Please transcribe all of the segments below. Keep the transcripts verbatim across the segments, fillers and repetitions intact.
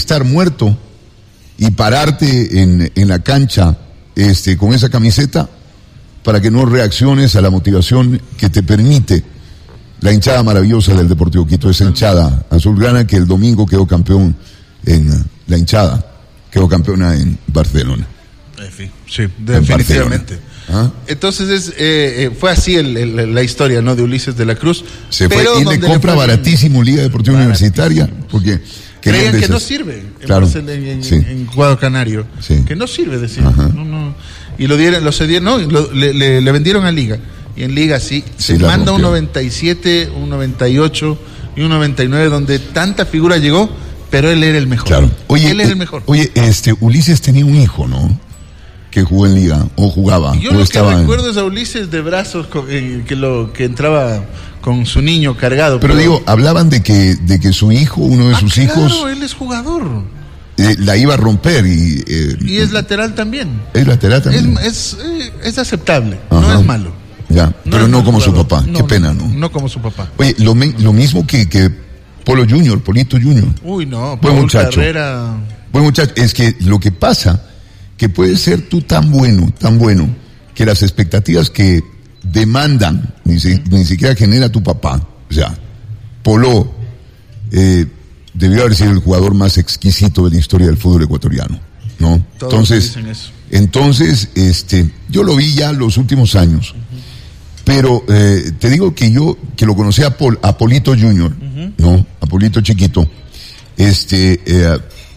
estar muerto y pararte en, en la cancha este, con esa camiseta para que no reacciones a la motivación que te permite la hinchada maravillosa del Deportivo Quito, esa hinchada azulgrana que el domingo quedó campeón en la hinchada, quedó campeona en Barcelona. Sí, definitivamente. ¿Ah? Entonces es, eh, eh, fue así el, el, la historia, ¿no?, de Ulises de la Cruz. Se fue y le compra le baratísimo Liga Deportiva baratísimo. Universitaria, porque creían que no sirve, claro, en, en, sí. en Cuadro Canario, sí. que no sirve, decir, no, no, y lo dieron, lo cedieron, no, lo, le, le, le vendieron a Liga, y en Liga sí, se sí, manda un noventa y siete, un noventa y ocho y un noventa y nueve donde tanta figura llegó, pero él era el mejor. Claro. Oye, él era el mejor. Oye, este Ulises tenía un hijo, ¿no?, que jugó en Liga, o jugaba, yo o lo estaba que recuerdo en... es a Ulises de brazos con, eh, que lo que entraba con su niño cargado. Pero, pero digo, hablaban de que de que su hijo, uno de ah, sus claro, hijos, él es jugador, eh, la iba a romper y eh, y es lateral también. Es lateral también. Es, es, eh, es aceptable, Ajá. no es malo. Ya, no pero no como jugador. Su papá, no, qué pena, ¿no? No como su papá. Oye, lo, me, lo mismo que, que Polo Junior, Polito Junior. Uy, no, buen Paul muchacho. Carrera. Buen muchacho, es que lo que pasa que puede ser tú tan bueno, tan bueno, que las expectativas que demandan ni, si, ni siquiera genera tu papá. O sea, Polo eh, debió haber sido el jugador más exquisito de la historia del fútbol ecuatoriano, ¿no? Todos entonces, dicen eso. entonces, este, yo lo vi ya los últimos años, uh-huh. pero eh, te digo que yo, que lo conocí a, Pol, a Polito Junior, uh-huh. ¿no? A Polito chiquito, este, eh,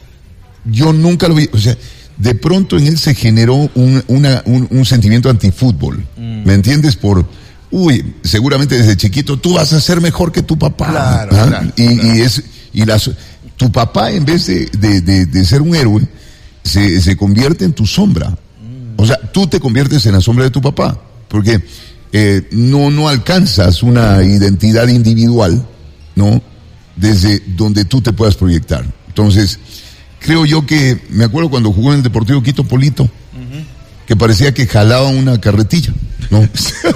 yo nunca lo vi, o sea, de pronto en él se generó un, una, un, un sentimiento antifútbol, mm. ¿me entiendes? Por, uy, seguramente desde chiquito tú vas a ser mejor que tu papá. Claro, ¿ah? claro, y, claro. y es, y las, tu papá en vez de, de, de, de ser un héroe, se, se convierte en tu sombra. Mm. O sea, tú te conviertes en la sombra de tu papá, porque eh, no, no alcanzas una identidad individual, ¿no? Desde donde tú te puedas proyectar. Entonces, creo yo que, me acuerdo cuando jugó en el Deportivo Quito Polito, uh-huh. que parecía que jalaba una carretilla, ¿no?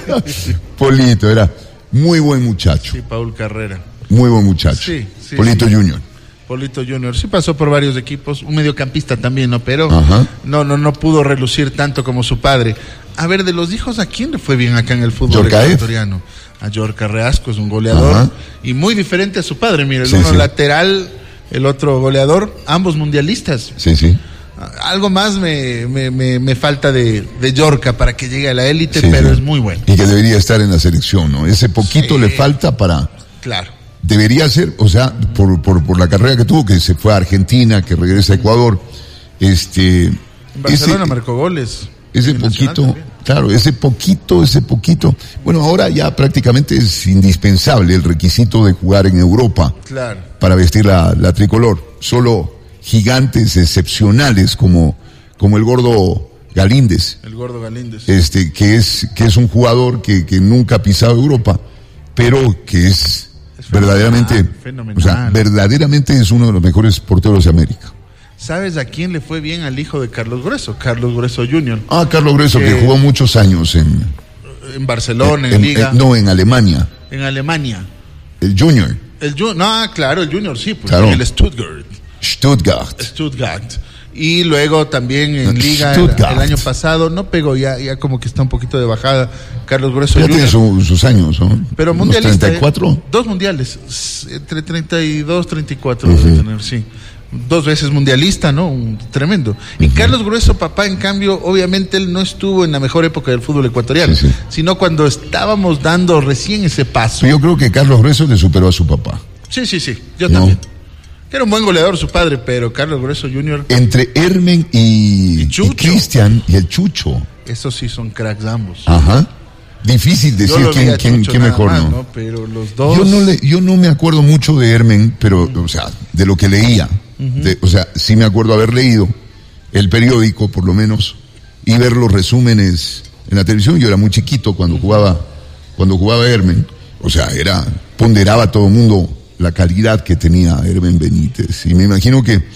Polito, era muy buen muchacho. Sí, Paul Carrera. Muy buen muchacho. Sí, sí, Polito sí. Junior. Polito Junior, sí pasó por varios equipos, un mediocampista también, ¿no? Pero Ajá. no, no, no pudo relucir tanto como su padre. A ver, de los hijos, ¿a quién le fue bien acá en el fútbol ecuatoriano? A Yorka Reasco, es un goleador, Ajá. y muy diferente a su padre, mira, el sí, uno sí. lateral, el otro goleador, ambos mundialistas. Sí, sí. Algo más me, me, me, me falta de, de Yorka para que llegue a la élite, sí, pero sí. es muy bueno. Y que debería estar en la selección, ¿no? Ese poquito sí. le falta para... Claro. Debería ser, o sea, por, por, por la carrera que tuvo, que se fue a Argentina, que regresa a Ecuador, este... En Barcelona ese, marcó goles. Ese poquito, claro, ese poquito, ese poquito. Bueno, ahora ya prácticamente es indispensable el requisito de jugar en Europa. Claro. Para vestir la, la tricolor. Solo gigantes excepcionales como, como el gordo Galíndez. El gordo Galíndez. Este, que es, que es un jugador que, que nunca ha pisado Europa, pero que es, es verdaderamente, fenomenal, fenomenal. O sea, verdaderamente es uno de los mejores porteros de América. ¿Sabes a quién le fue bien al hijo de Carlos Grueso? Carlos Grueso junior Ah, Carlos Grueso, que, que jugó muchos años en... En Barcelona, en, en Liga. En, no, en Alemania. En Alemania. El Junior. El Junior, no, claro, el Junior sí, pues, claro. el Stuttgart. Stuttgart. Stuttgart. Y luego también en Liga el, el año pasado, no pegó, ya, ya como que está un poquito de bajada. Carlos Grueso ya junior tiene su, sus años, ¿no? Pero mundialista. ¿treinta y cuatro? Eh, dos mundiales, entre treinta y dos, treinta y cuatro uh-huh. debe tener, sí. Dos veces mundialista, ¿no? Un, tremendo. Uh-huh. Y Carlos Grueso, papá, en cambio, obviamente él no estuvo en la mejor época del fútbol ecuatoriano, sí, sí. sino cuando estábamos dando recién ese paso. Yo creo que Carlos Grueso le superó a su papá. Sí, sí, sí, yo no. también. Que era un buen goleador su padre, pero Carlos Grueso junior Entre Hermen y, y, y Cristian y el Chucho. Esos sí son cracks ambos. Ajá. Difícil decir quién, quién, quién mejor, más, ¿no? ¿no? Pero los dos... Yo no, le, yo no me acuerdo mucho de Hermen, pero, uh-huh. o sea, de lo que leía. Uh-huh. De, o sea, sí me acuerdo haber leído el periódico, por lo menos, y ver los resúmenes en la televisión. Yo era muy chiquito cuando uh-huh. jugaba cuando jugaba Hermen. O sea, era ponderaba a todo el mundo la calidad que tenía Hermen Benítez. Y me imagino que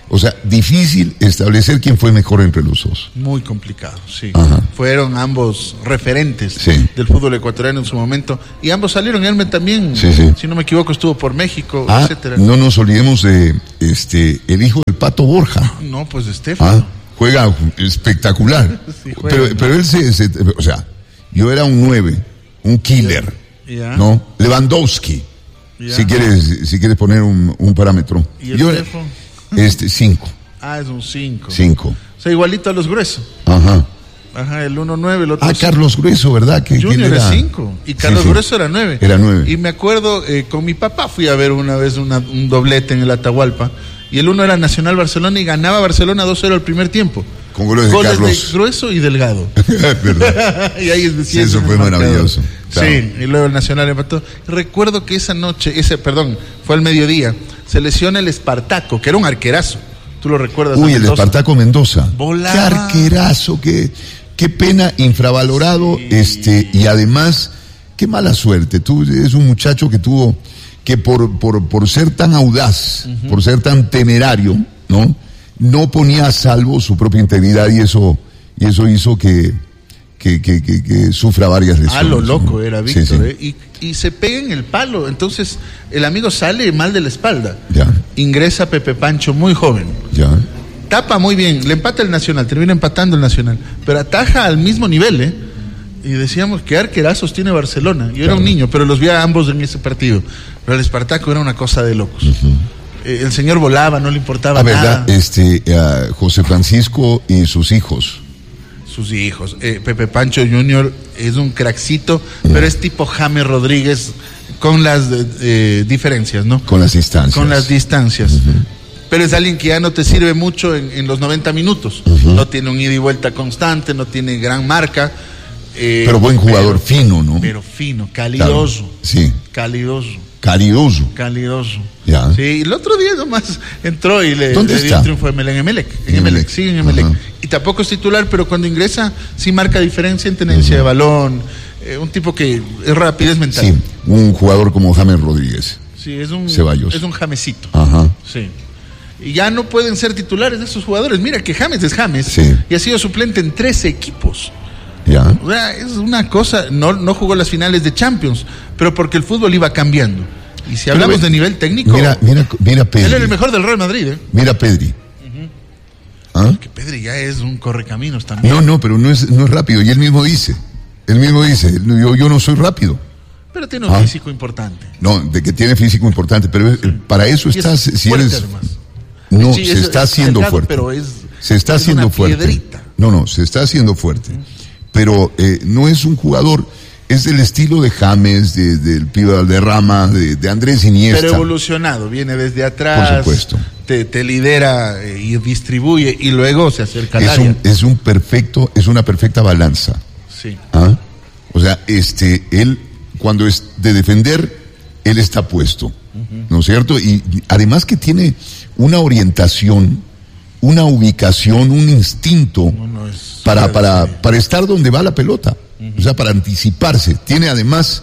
O sea, difícil establecer quién fue mejor entre los dos. Muy complicado, sí. Ajá. Fueron ambos referentes sí. del fútbol ecuatoriano en su momento. Y ambos salieron, Elmer también, sí, sí. si no me equivoco, estuvo por México, ah, etcétera. No nos olvidemos de este el hijo del Pato Borja. No, pues de Estefano. Ah, juega espectacular. sí, juega, pero, ¿no? pero él se, se... O sea, yo era un nueve, un killer, ya. ¿no? Lewandowski, ya. si quieres si quieres poner un, un parámetro. ¿Y el yo, Estefano? Este, cinco. Ah, es un cinco. Cinco. O sea, igualito a los Gruesos. Ajá. Ajá, el uno nueve, el otro Ah, cinco. Carlos Grueso, ¿verdad? Que Junior era cinco y Carlos sí, sí. Grueso era nueve. Era nueve. Y me acuerdo, eh, con mi papá fui a ver una vez una, un doblete en el Atahualpa. Y el uno era Nacional Barcelona y ganaba Barcelona dos cero al primer tiempo. Con goles de goles Carlos. de Grueso y Delgado. ¿Verdad? y ahí es sí, eso fue maravilloso. Claro. Sí, y luego el Nacional empató. Recuerdo que esa noche, ese, perdón, fue al mediodía, se lesiona el Espartaco, que era un arquerazo. ¿Tú lo recuerdas? Uy, el Espartaco Mendoza. Volaba. Qué arquerazo, qué, qué pena, infravalorado, sí. este, y además, qué mala suerte. Tú eres un muchacho que tuvo, que por, por, por ser tan audaz, uh-huh. por ser tan temerario, ¿no? No ponía a salvo su propia integridad y eso, y eso hizo que, que, que, que, que sufra varias lesiones. Ah, lo loco, ¿no? Era Víctor, sí, sí. ¿eh? Y, y se pega en el palo, entonces el amigo sale mal de la espalda. Ya. Ingresa Pepe Pancho, muy joven. Ya. Tapa muy bien, le empata el Nacional, termina empatando el Nacional, pero ataja al mismo nivel, ¿eh? Y decíamos que arquerazos tiene Barcelona. Yo claro. era un niño, pero los vi a ambos en ese partido. Pero el Espartaco era una cosa de locos. Uh-huh. eh, el señor volaba, no le importaba ah, nada. ¿verdad? Este, uh, José Francisco y sus hijos. Sus hijos. Eh, Pepe Pancho junior es un crackcito, uh-huh. pero es tipo James Rodríguez con las eh, diferencias, ¿no? Con las distancias. Con las distancias. Uh-huh. Pero es alguien que ya no te sirve mucho en, en los noventa minutos. Uh-huh. No tiene un ida y vuelta constante, no tiene gran marca. Eh, pero buen jugador, pero, fino, ¿no? Pero fino, calidoso. Claro. Sí. Calidoso. Calidoso. Calidoso. Ya. Sí, el otro día nomás entró y le, ¿Dónde le está? dio un triunfo en Emelec. En Emelec, sí, en Emelec. Uh-huh. Y tampoco es titular, pero cuando ingresa sí marca diferencia en tenencia uh-huh. de balón. Eh, un tipo que es rapidez mental. Sí, un jugador como James Rodríguez. Sí, es un, Ceballos. Es un Jamesito. Ajá. Sí. Y ya no pueden ser titulares de esos jugadores. Mira que James es James. Sí. Y ha sido suplente en trece equipos. Ya. O sea, es una cosa, no, no jugó las finales de Champions, pero porque el fútbol iba cambiando. Y si hablamos pero, de nivel técnico, mira, mira, mira Pedri. Él era el mejor del Real Madrid, ¿eh? Mira Pedri. Uh-huh. ¿Ah? Que Pedri ya es un correcaminos también. No, no, pero no es, no es rápido. Y él mismo dice, él mismo dice, yo, yo no soy rápido. Pero tiene un ¿Ah? físico importante. No, de que tiene físico importante, pero sí. para eso estás, si eres... Además. No, sí, se es, está es haciendo delgado, fuerte. Pero es, se está es haciendo una fuerte. Piedrita. No, no, se está haciendo fuerte. Uh-huh. Pero eh, no es un jugador, es del estilo de James, del de, de Pío Valderrama, de, de Andrés Iniesta. Pero evolucionado, viene desde atrás. Por supuesto. Te, te lidera eh, y distribuye y luego se acerca al es área. Un, es un perfecto, es una perfecta balanza. Sí. ¿Ah? O sea, este, él, cuando es de defender, él está puesto. Uh-huh. ¿No es cierto? Y además que tiene una orientación, una ubicación, un instinto no, no es para, para, para estar donde va la pelota, uh-huh. o sea, para anticiparse. Tiene además,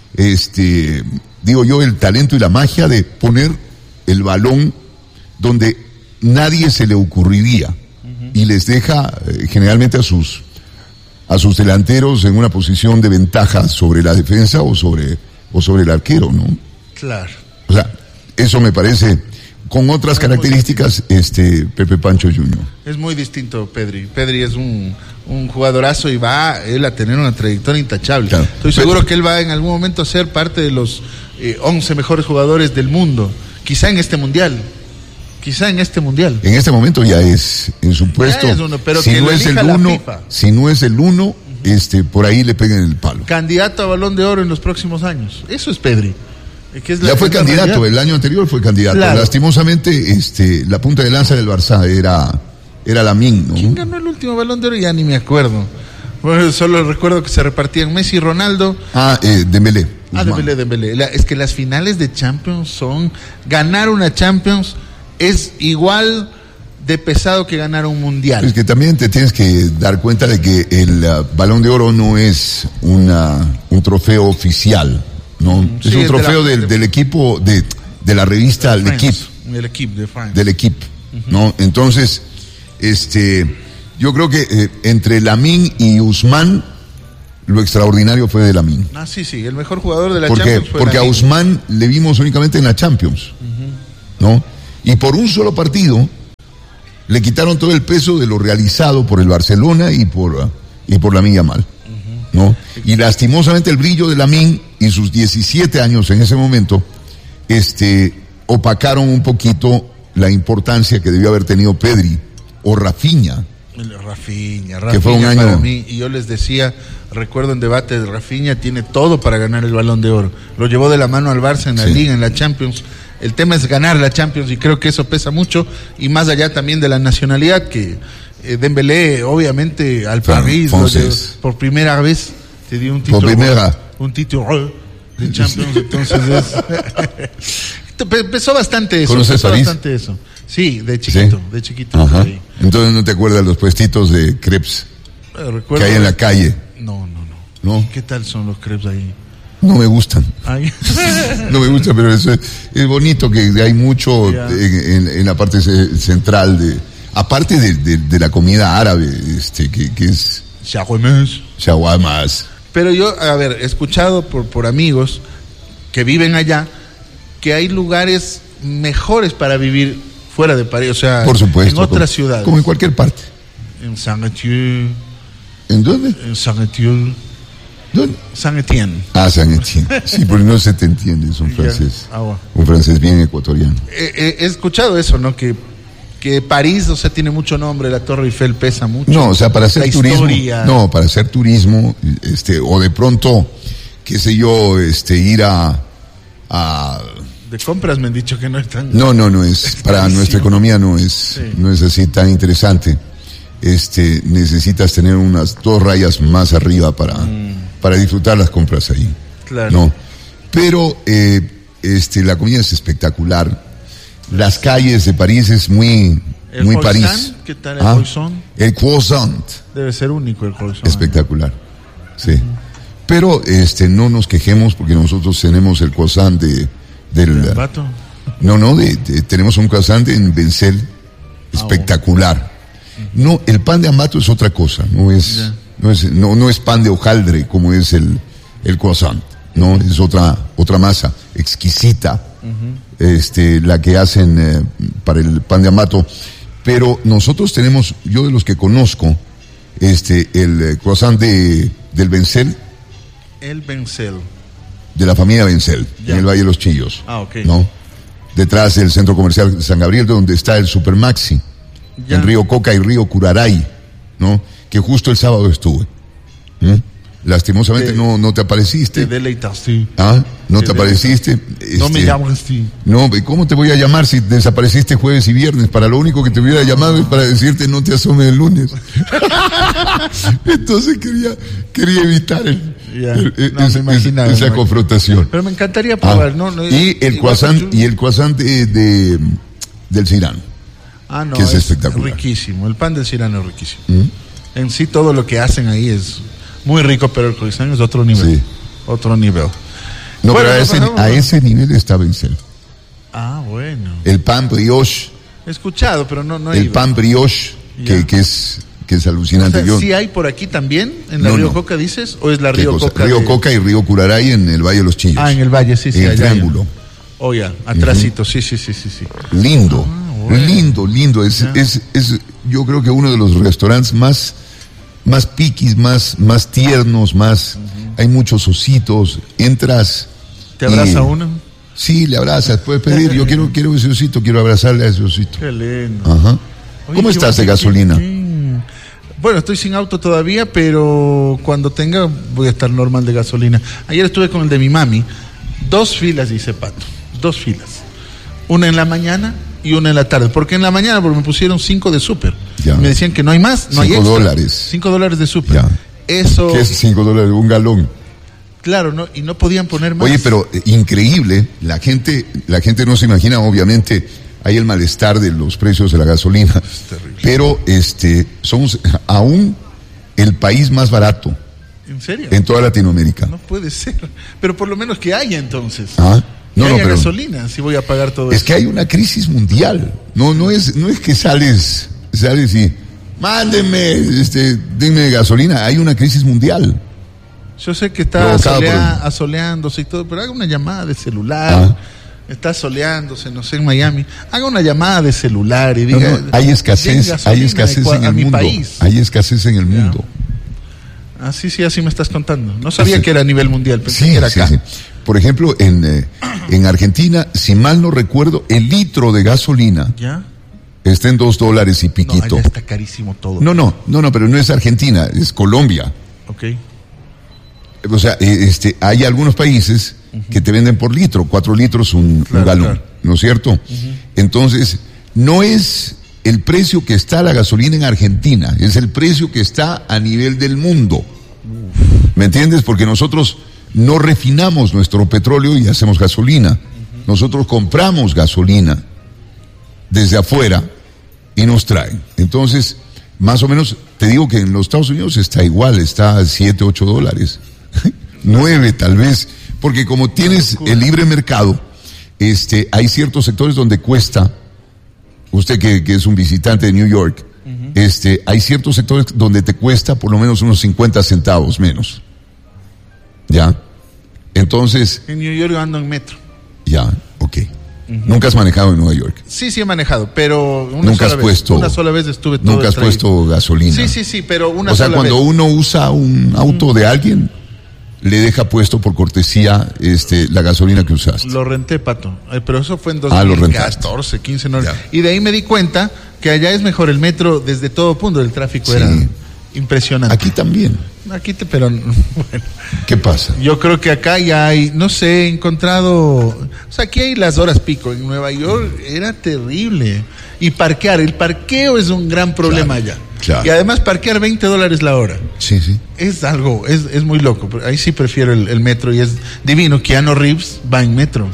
este, digo yo, el talento y la magia de poner el balón donde nadie se le ocurriría uh-huh. y les deja eh, generalmente a sus, a sus delanteros en una posición de ventaja sobre la defensa o sobre, o sobre el arquero, ¿no? Claro. O sea, eso me parece... Con otras es características, este Pepe Pancho junior Es muy distinto Pedri. Pedri es un, un jugadorazo y va él a tener una trayectoria intachable. Claro. Estoy seguro Pero, que él va en algún momento a ser parte de los eh, once mejores jugadores del mundo. Quizá en este mundial. Quizá en este mundial. En este momento ya es en su puesto. Es uno, pero si, que no es el uno, si no es el uno, uh-huh. este, por ahí le peguen el palo. Candidato a Balón de Oro en los próximos años. Eso es Pedri. Es la, ya fue candidato, realidad. El año anterior fue candidato. Claro. Lastimosamente, este, la punta de lanza del Barça era, era Lamine, ¿no? ¿Quién ganó el último Balón de Oro? Ya ni me acuerdo. Bueno, solo recuerdo que se repartían Messi y Ronaldo. Ah, eh, Dembélé. Ah, Dembélé, Dembélé. La, es que las finales de Champions son... Ganar una Champions es igual de pesado que ganar un Mundial. Es que también te tienes que dar cuenta de que el uh, Balón de Oro no es una, un trofeo oficial. No, sí, es un es trofeo de la, del, del equipo de, de la revista L'Equipe. El El equipo de France. Del equipo, uh-huh. ¿no? Entonces, este, yo creo que eh, entre Lamine y Ousmane, lo extraordinario fue de Lamine. Ah, sí, sí, el mejor jugador de la porque, Champions fue Porque Lamine. a Ousmane le vimos únicamente en la Champions, uh-huh. ¿no? Y por un solo partido le quitaron todo el peso de lo realizado por el Barcelona y por, y por Lamine Yamal, uh-huh. ¿no? Y lastimosamente el brillo de Lamine y sus diecisiete años en ese momento, este, opacaron un poquito la importancia que debió haber tenido Pedri o Rafinha. Rafinha, Rafinha que fue un año para mí, y yo les decía, recuerdo en debate, Rafinha tiene todo para ganar el Balón de Oro. Lo llevó de la mano al Barça en la sí. Liga, en la Champions. El tema es ganar la Champions y creo que eso pesa mucho, y más allá también de la nacionalidad, que eh, Dembélé obviamente al claro, París lo llevó, por primera vez te dio un título, por primera. un título de Champions, entonces es... pesó bastante eso, ¿Conoces pesó París? bastante eso. Sí, de chiquito, ¿sí? de chiquito. Ajá. Entonces no te acuerdas los puestitos de crepes eh, que hay en la calle. No, no, no, no. ¿Qué tal son los crepes ahí? No me gustan. No me gustan, pero es, es bonito que hay mucho yeah. en, en la parte central de, aparte de, de, de la comida árabe, este, que, que es shawarmas. Shawarmas. Pero yo, a ver, he escuchado por, por amigos que viven allá que hay lugares mejores para vivir fuera de París, o sea, por supuesto, en otras como, ciudades. Como en cualquier parte. En Saint-Étienne. ¿En dónde? En Saint-Étienne. ¿Dónde? Saint-Étienne. Ah, Saint-Étienne. Sí, porque no se te entiende, es un francés. Ah, bueno. Un francés bien ecuatoriano. He, he escuchado eso, ¿no? Que, que París, o sea, tiene mucho nombre, la Torre Eiffel pesa mucho. No, o sea, para hacer la turismo. Historia. No, para hacer turismo, este, o de pronto, qué sé yo, este, ir a. a de compras me han dicho que no es tan... No, no, no es, para nuestra economía no es, sí. no es así tan interesante. Este, necesitas tener unas dos rayas más arriba para, mm. para disfrutar las compras ahí. Claro. No, pero eh, este, la comida es espectacular. Las calles de París es muy, ¿El muy croissant? París. ¿Qué tal el ¿Ah? croissant? El croissant. Debe ser único el croissant. Espectacular, sí. Mm. Pero este, no nos quejemos porque nosotros tenemos el croissant de del ¿De Ambato? No, no, de, de, tenemos un croissant en Vencel espectacular. Ah, bueno. No, el pan de Ambato es otra cosa, no es, yeah. no es, no, no es pan de hojaldre como es el, el croissant, no, es otra, otra masa exquisita, uh-huh. este, la que hacen eh, para el pan de Ambato. Pero nosotros tenemos, yo de los que conozco, este, el croissant de, del Vencel. El Vencel. De la familia Vencel, ya. En el Valle de los Chillos. Ah, ok. ¿No? Detrás del Centro Comercial San Gabriel, donde está el Supermaxi, ya. En Río Coca y Río Curaray, ¿no? Que justo el sábado estuve. ¿Mm? Lastimosamente te, no, no te apareciste. Te deleitaste. ¿Ah? ¿No te, te apareciste? Este, no me llamaste. No, ¿cómo te voy a llamar si desapareciste jueves y viernes? Para lo único que te hubiera llamado es para decirte no te asomes el lunes. Entonces quería, quería evitar el, ya, el, el, no, esa, imaginaba, esa confrontación. Pero me encantaría probar, ah, ¿no? no y el croissant, y el croissant de, de, del Cirano. Ah, no, que es, es espectacular. Riquísimo. El pan del Cirano es riquísimo. ¿Mm? En sí todo lo que hacen ahí es muy rico, pero el croissant es otro nivel. Sí. Otro nivel. No, bueno, pero a ese, a ese nivel está Vencel. Ah, bueno. El pan brioche. He escuchado, pero no, no he El ido. pan brioche, que, que es que es alucinante. O sea, Yo, ¿sí hay por aquí también? ¿En la no, Río no. Coca dices? ¿O es la Río cosa? Coca? Río de... Coca y Río Curaray en el Valle de los Chillos. Ah, en el Valle, sí, sí. En el allá, triángulo. Ya. Oh, ya, atrásito, uh-huh. sí, sí, sí, sí, sí. Lindo, ah, bueno. lindo, lindo. Es, es, es, yo creo que uno de los restaurantes más, más piquis, más, más tiernos, más, uh-huh. hay muchos ositos, entras. ¿Te abraza uno? Sí, le abrazas, puedes pedir, yo quiero, quiero ese osito, quiero abrazarle a ese osito. Qué lindo. Ajá. Oye, ¿Cómo estás de gasolina? Qué, qué... Bueno, estoy sin auto todavía, pero cuando tenga voy a estar normal de gasolina. Ayer estuve con el de mi mami, dos filas dice Pato, dos filas. Una en la mañana y una en la tarde. ¿Por qué en la mañana? Porque me pusieron cinco de súper. Me decían que no hay más, no hay extra. Cinco dólares. Cinco dólares de súper. Eso... ¿Qué es cinco dólares? Un galón. Claro, no, y no podían poner más. Oye, pero eh, increíble, la gente, la gente no se imagina, obviamente, hay el malestar de los precios de la gasolina. Es terrible. Pero este, somos aún el país más barato. ¿En serio? En toda Latinoamérica. No puede ser. Pero por lo menos que haya entonces. ¿Ah? No, que no, haya pero gasolina, si voy a pagar todo es eso. que hay una crisis mundial. No, no es, no es que sales, sales y mándenme, este, denme gasolina. Hay una crisis mundial. Yo sé que está asolea, asoleándose y todo, pero haga una llamada de celular. Ah. Está soleándose, no sé, en Miami. Haga una llamada de celular y diga. No, no, hay escasez, hay escasez en el mundo. Hay escasez en el mundo. Así sí, así me estás contando. No sabía sí. que era a nivel mundial, pensé sí, que era sí, acá. Sí. Por ejemplo, en, eh, en Argentina, si mal no recuerdo, el litro de gasolina ¿Ya? está en dos dólares y piquito. No, allá está carísimo todo. No, no, no, no, pero no es Argentina, es Colombia. Ok. O sea, este, hay algunos países uh-huh. que te venden por litro, cuatro litros un, claro, un galón, claro. ¿no es cierto? Uh-huh. Entonces, no es el precio que está la gasolina en Argentina, es el precio que está a nivel del mundo. Uh-huh. ¿Me entiendes? Porque nosotros no refinamos nuestro petróleo y hacemos gasolina. Uh-huh. Nosotros compramos gasolina desde afuera y nos traen. Entonces, más o menos, te digo que en los Estados Unidos está igual, está a siete, ocho dólares. Nueve tal vez, porque como tienes el libre mercado, este, hay ciertos sectores donde cuesta, usted que, que es un visitante de New York, uh-huh. este, hay ciertos sectores donde te cuesta por lo menos unos cincuenta centavos menos. ¿Ya? Entonces... En New York ando en metro. Ya, ok. Uh-huh. ¿Nunca has manejado en Nueva York? Sí, sí he manejado, pero una ¿Nunca sola has vez. Puesto, una sola vez estuve todo ¿Nunca has puesto gasolina? Sí, sí, sí, pero una sola vez. O sea, sola cuando vez. uno usa un auto de alguien, le deja puesto por cortesía este, la gasolina que usaste. Lo renté, Pato, pero eso fue en dos ah, mil catorce, quince, no. Y de ahí me di cuenta que allá es mejor el metro desde todo punto, el tráfico sí. era impresionante. Aquí también. Aquí te, pero bueno. ¿Qué pasa? Yo creo que acá ya hay, no sé, he encontrado, o sea, aquí hay las horas pico. En Nueva York era terrible. Y parquear, el parqueo es un gran problema claro, allá. Claro. Y además parquear veinte dólares la hora. Sí, sí. Es algo, es, es muy loco. Ahí sí prefiero el, el metro y es divino. Keanu Reeves va en metro.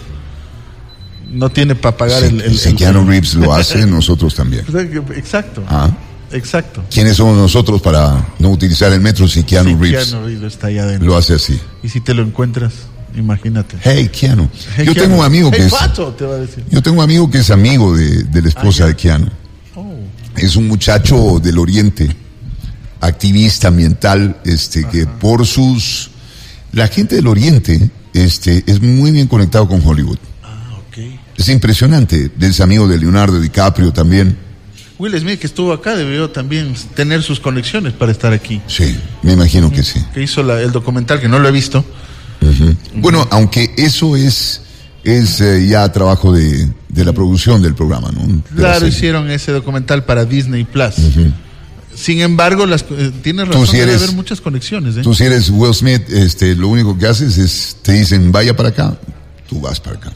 No tiene para pagar sí, el, el... Si el, Keanu el... Reeves lo hace, nosotros también. Exacto. Ah. Exacto. ¿Quiénes somos nosotros para no utilizar el metro si Keanu sí, Reeves Keanu Reeves está allá adentro. Lo hace así? Y si te lo encuentras, imagínate. Hey, Keanu. Hey, yo Keanu. tengo un amigo hey, que es... Pato, te va a decir. Yo tengo un amigo que es amigo de, de la esposa ah, de Keanu. Oh. Es un muchacho del Oriente, activista ambiental, este, Ajá. que por sus... La gente del Oriente, este, es muy bien conectado con Hollywood. Ah, ok. Es impresionante. Es amigo de Leonardo DiCaprio también. Will Smith, que estuvo acá, debió también tener sus conexiones para estar aquí. Sí, me imagino que sí. Que hizo la, el documental, que no lo he visto. Uh-huh. Uh-huh. Bueno, aunque eso es, es eh, ya trabajo de, de la producción del programa, ¿no? De claro, hicieron ese documental para Disney Plus. Uh-huh. Sin embargo, las, eh, tienes razón, si debe haber muchas conexiones. ¿eh? Tú si eres Will Smith, este, lo único que haces es, te dicen, vaya para acá, tú vas para acá.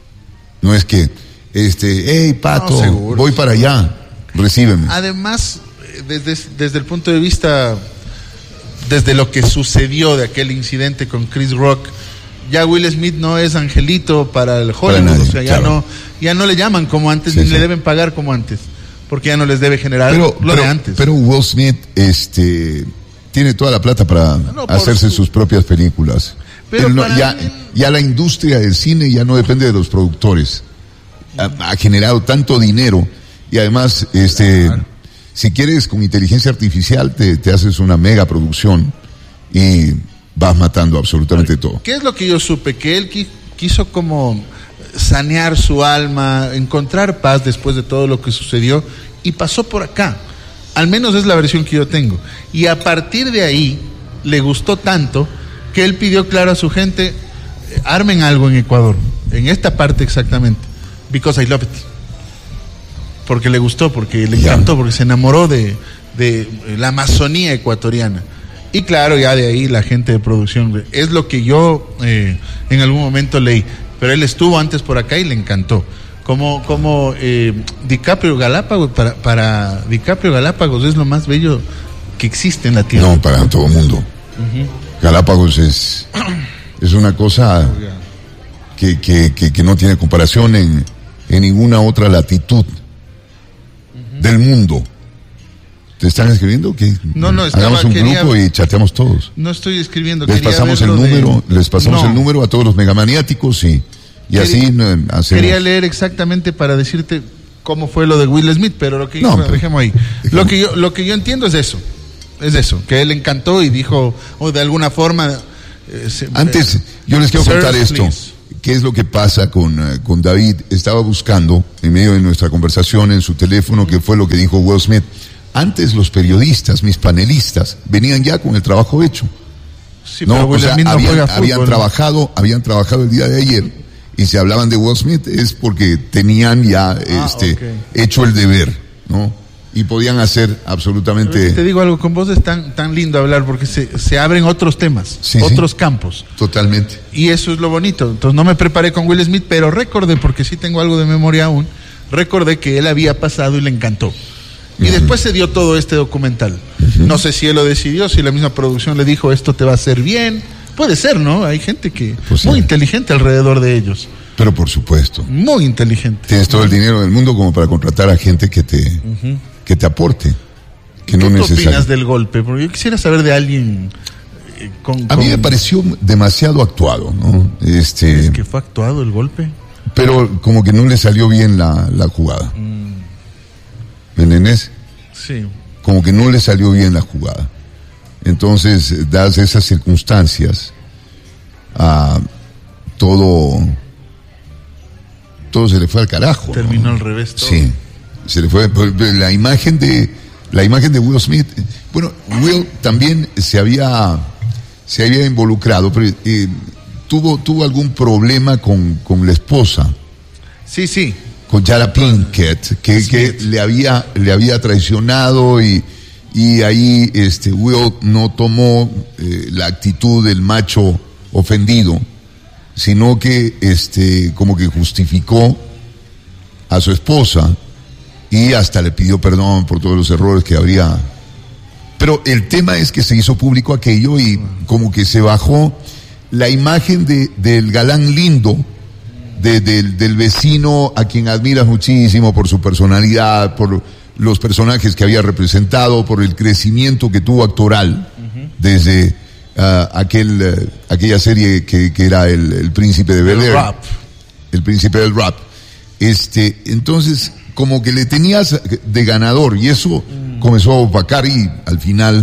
No es que, este, hey, Pato, no, voy para allá. Recíbeme. Además, desde, desde el punto de vista, desde lo que sucedió de aquel incidente con Chris Rock, ya Will Smith no es angelito para el Hollywood, para nadie, o sea, ya, claro. no, ya no le llaman como antes, sí, ni sí. le deben pagar como antes, porque ya no les debe generar pero, lo pero, de antes. Pero Will Smith este, tiene toda la plata para no, hacerse su... sus propias películas. Pero no, ya, mí... ya la industria del cine ya no depende de los productores. Ha, ha generado tanto dinero. Y además, este, claro. si quieres con inteligencia artificial, te, te haces una mega producción y vas matando absolutamente claro. todo. ¿Qué es lo que yo supe? Que él qui- quiso como sanear su alma, encontrar paz después de todo lo que sucedió y pasó por acá. Al menos es la versión que yo tengo. Y a partir de ahí, le gustó tanto que él pidió claro a su gente, armen algo en Ecuador, en esta parte exactamente, because I love it. Porque le gustó, porque le encantó, porque se enamoró de, de la Amazonía ecuatoriana. Y claro, ya de ahí la gente de producción, es lo que yo eh, en algún momento leí, pero él estuvo antes por acá y le encantó. Como, como eh, DiCaprio Galápagos, para, para DiCaprio Galápagos es lo más bello que existe en la Tierra. No, para todo el mundo. Uh-huh. Galápagos es, es una cosa que, que, que, que no tiene comparación en, en ninguna otra latitud del mundo. ¿Te están escribiendo? ¿Qué? No, no, estaba, hagamos un quería, grupo y chateamos todos. No estoy escribiendo. Les pasamos el número, de... les pasamos no. el número a todos los megamaniáticos y Y Quería, así no, hacemos. Quería leer exactamente para decirte cómo fue lo de Will Smith, pero lo que no, bueno, dejemos ahí. Dejemos. Lo que yo lo que yo entiendo es eso. Es eso, que él encantó y dijo, o oh, de alguna forma eh, se, antes eh, yo les quiero sir, contar esto. Please. ¿Qué es lo que pasa con, uh, con David? Estaba buscando en medio de nuestra conversación en su teléfono qué fue lo que dijo Will Smith. Antes los periodistas, mis panelistas, venían ya con el trabajo hecho. Sí, no, pero Will o sea, Smith no habían, juega fútbol, habían ¿no? trabajado, habían trabajado el día de ayer y se hablaban de Will Smith es porque tenían ya ah, este okay. hecho el deber, ¿no? Y podían hacer absolutamente. Te digo algo, con vos es tan, tan lindo hablar porque se, se abren otros temas, sí, otros sí. campos. Totalmente. Y eso es lo bonito. Entonces no me preparé con Will Smith, pero recordé, porque sí tengo algo de memoria aún, recordé que él había pasado y le encantó. Y uh-huh. después se dio todo este documental. Uh-huh. No sé si él lo decidió, si la misma producción le dijo esto te va a hacer bien. Puede ser, ¿no? Hay gente que pues muy sí. inteligente alrededor de ellos. Pero por supuesto. Muy inteligente. Tienes todo el dinero del mundo como para contratar a gente que te... Uh-huh. que te aporte, que no necesariamente. ¿Qué opinas del golpe? Porque yo quisiera saber de alguien eh, con, con... A mí me pareció demasiado actuado, ¿no? Este... ¿Es que fue actuado el golpe? Pero como que no le salió bien la, la jugada. Mm. ¿Me entendés? Sí. Como que no le salió bien la jugada. Entonces, dadas esas circunstancias, a todo, todo se le fue al carajo. Terminó ¿no? al revés todo. Sí. Se le fue la imagen de la imagen de Will Smith. Bueno, Will también se había se había involucrado, pero eh, tuvo tuvo algún problema con, con la esposa. Sí, sí. Con Jada Pinkett, que, que le había le había traicionado y y ahí este Will no tomó eh, la actitud del macho ofendido, sino que este como que justificó a su esposa. Y hasta le pidió perdón por todos los errores que habría. Pero el tema es que se hizo público aquello y como que se bajó la imagen de, del galán lindo, de, del, del vecino a quien admiras muchísimo por su personalidad, por los personajes que había representado, por el crecimiento que tuvo actoral uh-huh. desde uh, aquel, uh, aquella serie que, que era el, el Príncipe de Bel-Air. El rap. El Príncipe del Rap. Este, entonces... como que le tenías de ganador y eso mm. comenzó a opacar y al final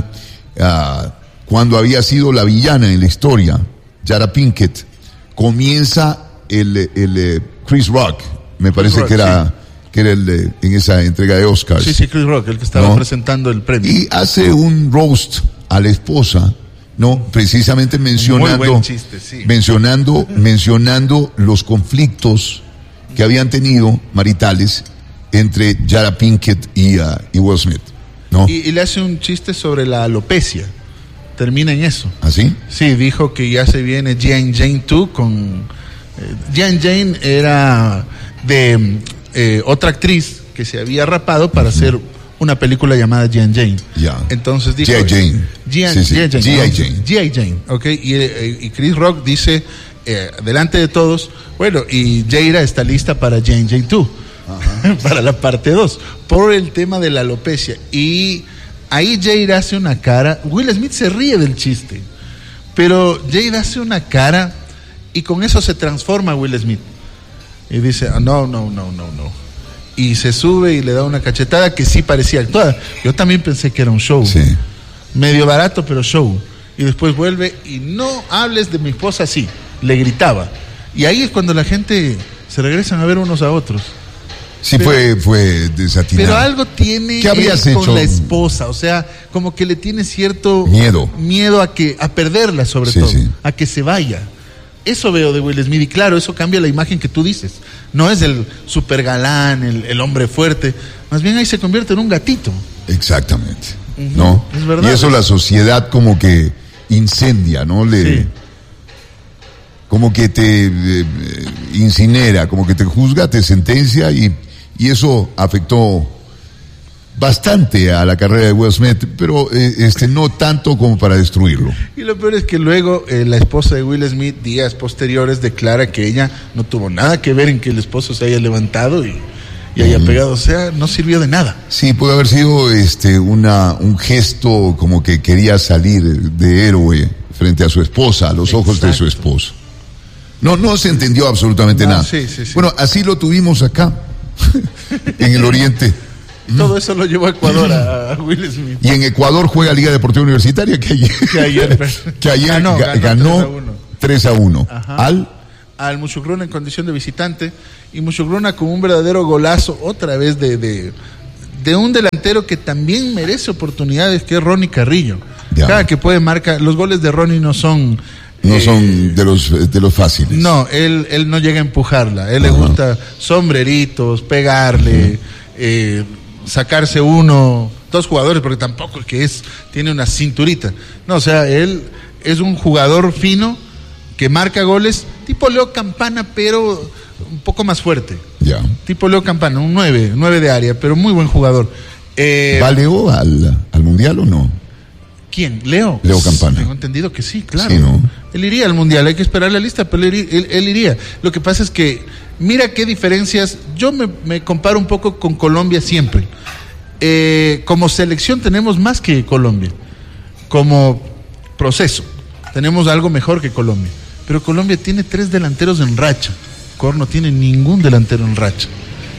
uh, cuando había sido la villana en la historia Jada Pinkett comienza el, el, el Chris Rock me Chris parece Rock, que era sí. que era el, en esa entrega de Oscars sí sí Chris Rock el que estaba ¿no? presentando el premio y hace un roast a la esposa no precisamente mencionando muy buen chiste, sí. mencionando mencionando los conflictos que habían tenido maritales entre Jada Pinkett y, uh, y Will Smith, ¿no? Y, y le hace un chiste sobre la alopecia. Termina en eso. ¿Ah, sí? Sí, dijo que ya se viene G I Jane dos con... Eh, G I Jane era de eh, otra actriz que se había rapado para uh-huh. hacer una película llamada G I Jane. Ya. Yeah. Entonces dijo... G I Jane. G I sí, sí. Jane. G I Jane. G I Jane, ok. Y, eh, y Chris Rock dice, eh, delante de todos, bueno, y Jada está lista para G I Jane dos. para la parte dos, por el tema de la alopecia. Y ahí Jada hace una cara, Will Smith se ríe del chiste, pero Jada hace una cara y con eso se transforma Will Smith. Y dice, oh, no, no, no, no, no. Y se sube y le da una cachetada que sí parecía actuada. Yo también pensé que era un show. Sí. Medio barato, pero show. Y después vuelve y no hables de mi esposa así. Le gritaba. Y ahí es cuando la gente se regresan a ver unos a otros. Sí, pero, fue, fue desatinado. Pero algo tiene ¿Qué habrías con hecho? La esposa, o sea, como que le tiene cierto miedo, miedo a que a perderla sobre sí, todo, sí. a que se vaya. Eso veo de Will Smith y claro, eso cambia la imagen que tú dices. No es el super galán, el, el hombre fuerte, más bien ahí se convierte en un gatito. Exactamente, uh-huh. ¿no? Es verdad. Y eso la sociedad como que incendia, ¿no? Le... Sí. Como que te eh, incinera, como que te juzga, te sentencia y Y eso afectó bastante a la carrera de Will Smith, pero eh, este no tanto como para destruirlo. Y lo peor es que luego eh, la esposa de Will Smith, días posteriores, declara que ella no tuvo nada que ver en que el esposo se haya levantado y, y haya uh-huh. pegado, o sea, no sirvió de nada. Sí, puede haber sido este una un gesto como que quería salir de héroe frente a su esposa, a los Exacto. ojos de su esposo. No, no se entendió absolutamente No, nada. sí, sí, sí. Bueno, así lo tuvimos acá, en el Oriente. Y todo eso lo llevó a Ecuador a, a Will Smith. Y en Ecuador juega Liga Deportiva Universitaria, que ayer, Que ayer, que ayer ganó, ga- ganó ganó tres a uno. Ajá. Al Al Mushugruna en condición de visitante, y Mushugruna con un verdadero golazo otra vez de, de, de un delantero que también merece oportunidades, que es Ronnie Carrillo. Ya. Cada que puede marcar, los goles de Ronnie no son... no eh, son de los de los fáciles. No, él, él no llega a empujarla, a él le Ajá. gusta sombreritos, pegarle, eh, sacarse uno, dos jugadores, porque tampoco el que es, tiene una cinturita. No, o sea, él es un jugador fino que marca goles, tipo Leo Campana, pero un poco más fuerte. Ya. Tipo Leo Campana, un nueve, nueve de área, pero muy buen jugador. Eh, ¿Va Leo al, al Mundial o no? ¿Quién? ¿Leo? Leo Campana. Tengo entendido que sí, claro. Sí, ¿no? Él iría al Mundial, hay que esperar la lista, pero él, iri- él- él iría. Lo que pasa es que, mira qué diferencias, yo me, me comparo un poco con Colombia siempre. Eh, como selección tenemos más que Colombia, como proceso, tenemos algo mejor que Colombia. Pero Colombia tiene tres delanteros en racha, Ecuador no tiene ningún delantero en racha.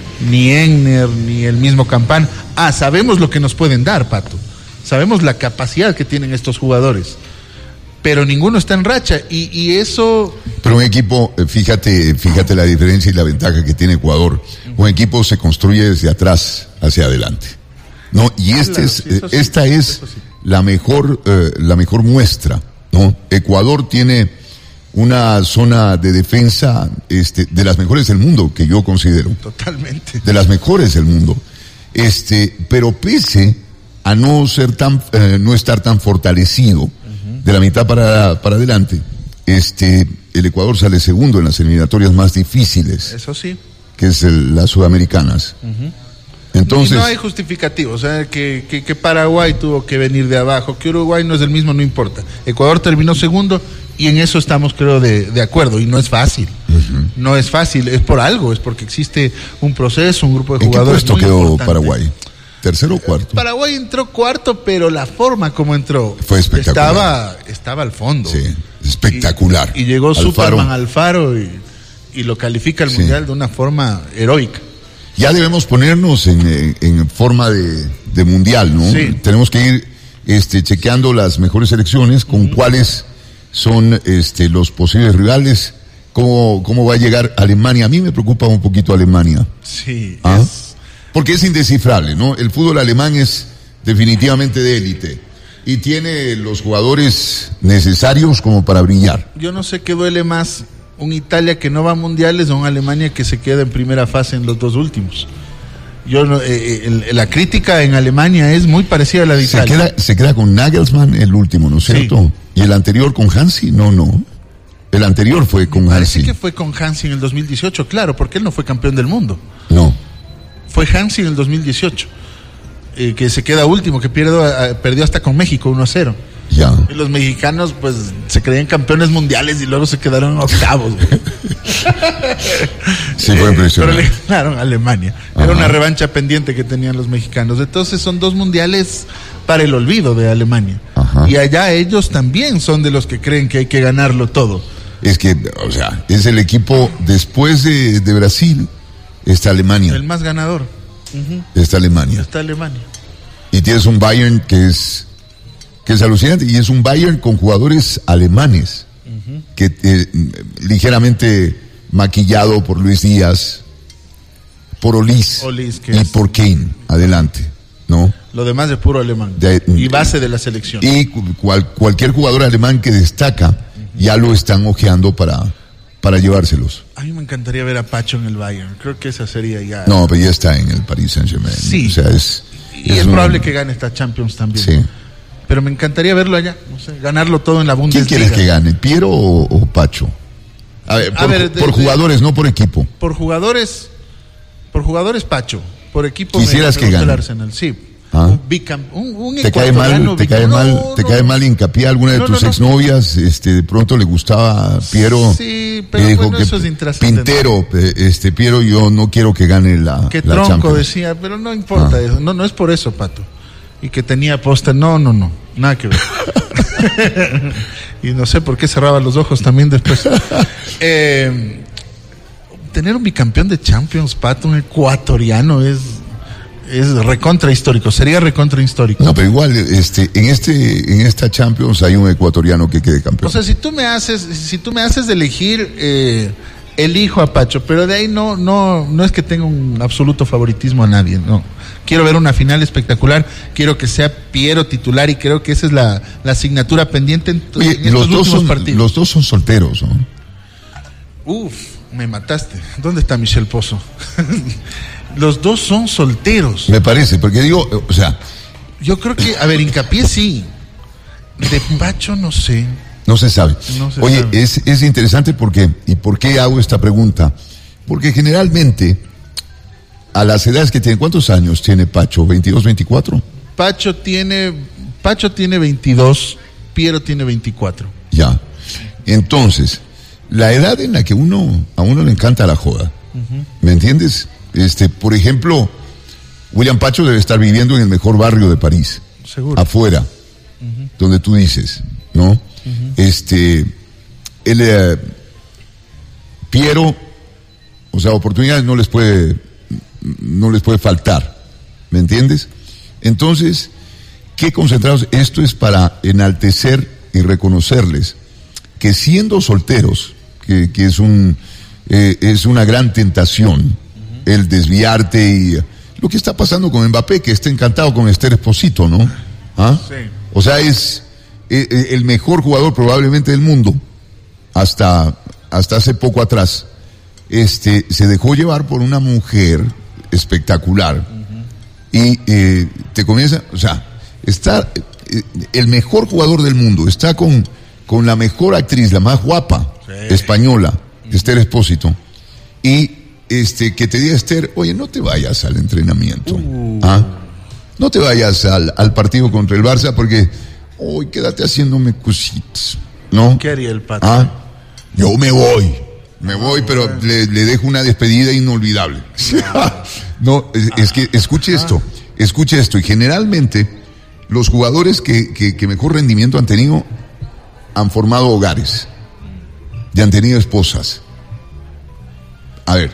Ni Enner, ni el mismo Campana. Ah, sabemos lo que nos pueden dar, Pato. Sabemos la capacidad que tienen estos jugadores, pero ninguno está en racha y, y eso... Pero un equipo, eh, fíjate, fíjate la diferencia y la ventaja que tiene Ecuador. Un equipo se construye desde atrás hacia adelante, ¿no? Y este Claro, es, sí, eso sí, esta es eso sí. la mejor, eh, la mejor muestra, ¿no? Ecuador tiene una zona de defensa, este, de las mejores del mundo, que yo considero, Totalmente. de las mejores del mundo. Este, pero pese a no ser tan, eh, no estar tan fortalecido uh-huh. de la mitad para, para adelante, este, el Ecuador sale segundo en las eliminatorias más difíciles, Eso sí. que es el, las sudamericanas. Uh-huh. Entonces, y no hay justificativo, o sea, que, que, que Paraguay tuvo que venir de abajo, que Uruguay no es el mismo, no importa. Ecuador terminó segundo y en eso estamos, creo, de, de acuerdo, y no es fácil. Uh-huh. No es fácil, es por algo, es porque existe un proceso, un grupo de ¿en jugadores. qué puesto muy quedó importante. Paraguay? ¿Tercero o cuarto? Paraguay entró cuarto, pero la forma como entró fue espectacular. Estaba, estaba al fondo. Sí, espectacular. Y, y llegó Alfaro. Superman Alfaro y, y lo califica al Sí. Mundial de una forma heroica. Ya debemos ponernos en, en, en forma de, de mundial, ¿no? Sí. Tenemos que ir este, chequeando las mejores selecciones, con uh-huh. cuáles son este, los posibles rivales, cómo, cómo va a llegar Alemania. A mí me preocupa un poquito Alemania. Sí, ¿Ah? es... Porque es indescifrable, ¿no? El fútbol alemán es definitivamente de élite y tiene los jugadores necesarios como para brillar. Yo no sé qué duele más, un Italia que no va a mundiales o un Alemania que se queda en primera fase en los dos últimos. Yo no, eh, el, la crítica en Alemania es muy parecida a la de se Italia. Queda, se queda con Nagelsmann el último, ¿no es cierto? Sí. ¿Y el anterior con Hansi? No, no. El anterior fue con Parece Hansi. que fue con Hansi en el dos mil dieciocho, claro, porque él no fue campeón del mundo. No. Fue Hansi en el dos mil dieciocho, eh, que se queda último, que pierdo, a, perdió hasta con México uno a cero. Ya. Y los mexicanos pues se creían campeones mundiales y luego se quedaron en octavos. Sí, fue impresionante. Pero le ganaron a Alemania. Ajá. Era una revancha pendiente que tenían los mexicanos. Entonces son dos mundiales para el olvido de Alemania. Ajá. Y allá ellos también son de los que creen que hay que ganarlo todo. Es que, o sea, es el equipo después de, de Brasil, está Alemania. El más ganador. Uh-huh. Está Alemania. Está Alemania. Y tienes un Bayern que es que es alucinante, y es un Bayern con jugadores alemanes, uh-huh. que eh, ligeramente maquillado por Luis Díaz, por Olis, Olis que y es... por Kane, adelante, ¿no? Lo demás de puro alemán. De, y base de la selección. Y cual, cualquier jugador alemán que destaca, uh-huh. ya lo están ojeando para, para llevárselos. A mí me encantaría ver a Pacho en el Bayern. Creo que esa sería ya... No, pero ya está en el Paris Saint-Germain. Sí. O sea, es... Y es, es probable un... que gane esta Champions también. Sí. Pero me encantaría verlo allá, no sé, ganarlo todo en la Bundesliga. ¿Quién quieres que gane, Piero o, o Pacho? A ver, por, a ver, de, por jugadores, de, no por equipo. Por jugadores, por jugadores Pacho, por equipo. Quisieras me, que me gane. El Arsenal, sí. ¿Ah? Un, bicam, un, un ¿Te cae mal, te cae no, mal, no, te cae mal hincapié a alguna de no, tus no, no. exnovias? Este, de pronto le gustaba Piero. Sí, pero dijo bueno, que eso es intrascendente. Pintero, este, Piero, yo no quiero que gane la. Que la tronco Champions. decía, pero no importa, ah. eso. No, no es por eso, Pato. Y que tenía póster, no, no, no. nada que ver. Y no sé por qué cerraba los ojos también después. Eh, tener un bicampeón de Champions, Pato, un ecuatoriano, es, es recontra histórico, sería recontra histórico. No, pero igual, este, en este, en esta Champions hay un ecuatoriano que quede campeón. O sea, si tú me haces, si tú me haces elegir, eh, elijo a Pacho, pero de ahí no, no, no es que tenga un absoluto favoritismo a nadie, no. Quiero ver una final espectacular, quiero que sea Piero titular y creo que esa es la, la asignatura pendiente en, Oye, en estos los dos últimos son, partidos. los dos son solteros, ¿no? Uf, me mataste. ¿Dónde está Michelle Pozo? Los dos son solteros. Me parece, porque digo, o sea... Yo creo que, a ver, Hincapié sí. De Pacho no sé. No se sabe. No se Oye, sabe. Es, es interesante porque, ¿y por qué hago esta pregunta? Porque generalmente, a las edades que tienen, ¿cuántos años tiene Pacho? ¿veintidós, veinticuatro? Pacho tiene, Pacho tiene veintidós, Piero tiene veinticuatro. Ya. Entonces, la edad en la que uno, a uno le encanta la joda, uh-huh. ¿Me entiendes? Este, por ejemplo, William Pacho debe estar viviendo en el mejor barrio de París. Seguro. Afuera, uh-huh. Donde tú dices, ¿no? Uh-huh. Este, él, eh, Piero, o sea, oportunidades no les puede, no les puede faltar, ¿me entiendes? Entonces, qué concentrados, esto es para enaltecer y reconocerles que siendo solteros, que, que es un, eh, es una gran tentación, uh-huh. El desviarte y lo que está pasando con Mbappé, que está encantado con Esther Esposito, ¿no? ¿Ah? Sí. O sea, es eh, el mejor jugador probablemente del mundo, hasta, hasta hace poco atrás. Este, se dejó llevar por una mujer espectacular, uh-huh. Y eh, te comienza, o sea, está eh, el mejor jugador del mundo, está con, con la mejor actriz, la más guapa, sí. Española, uh-huh. Esther Esposito, y este, que te diga Esther, oye, no te vayas al entrenamiento, uh. ¿Ah? No te vayas al, al partido contra el Barça porque hoy quédate haciéndome cositas, ¿no? ¿Qué haría el Pato? ¿Ah? Yo me voy, me voy, pero le, le dejo una despedida inolvidable. No, es, es que escuche esto, escuche esto, y generalmente los jugadores que, que, que mejor rendimiento han tenido han formado hogares y han tenido esposas. A ver,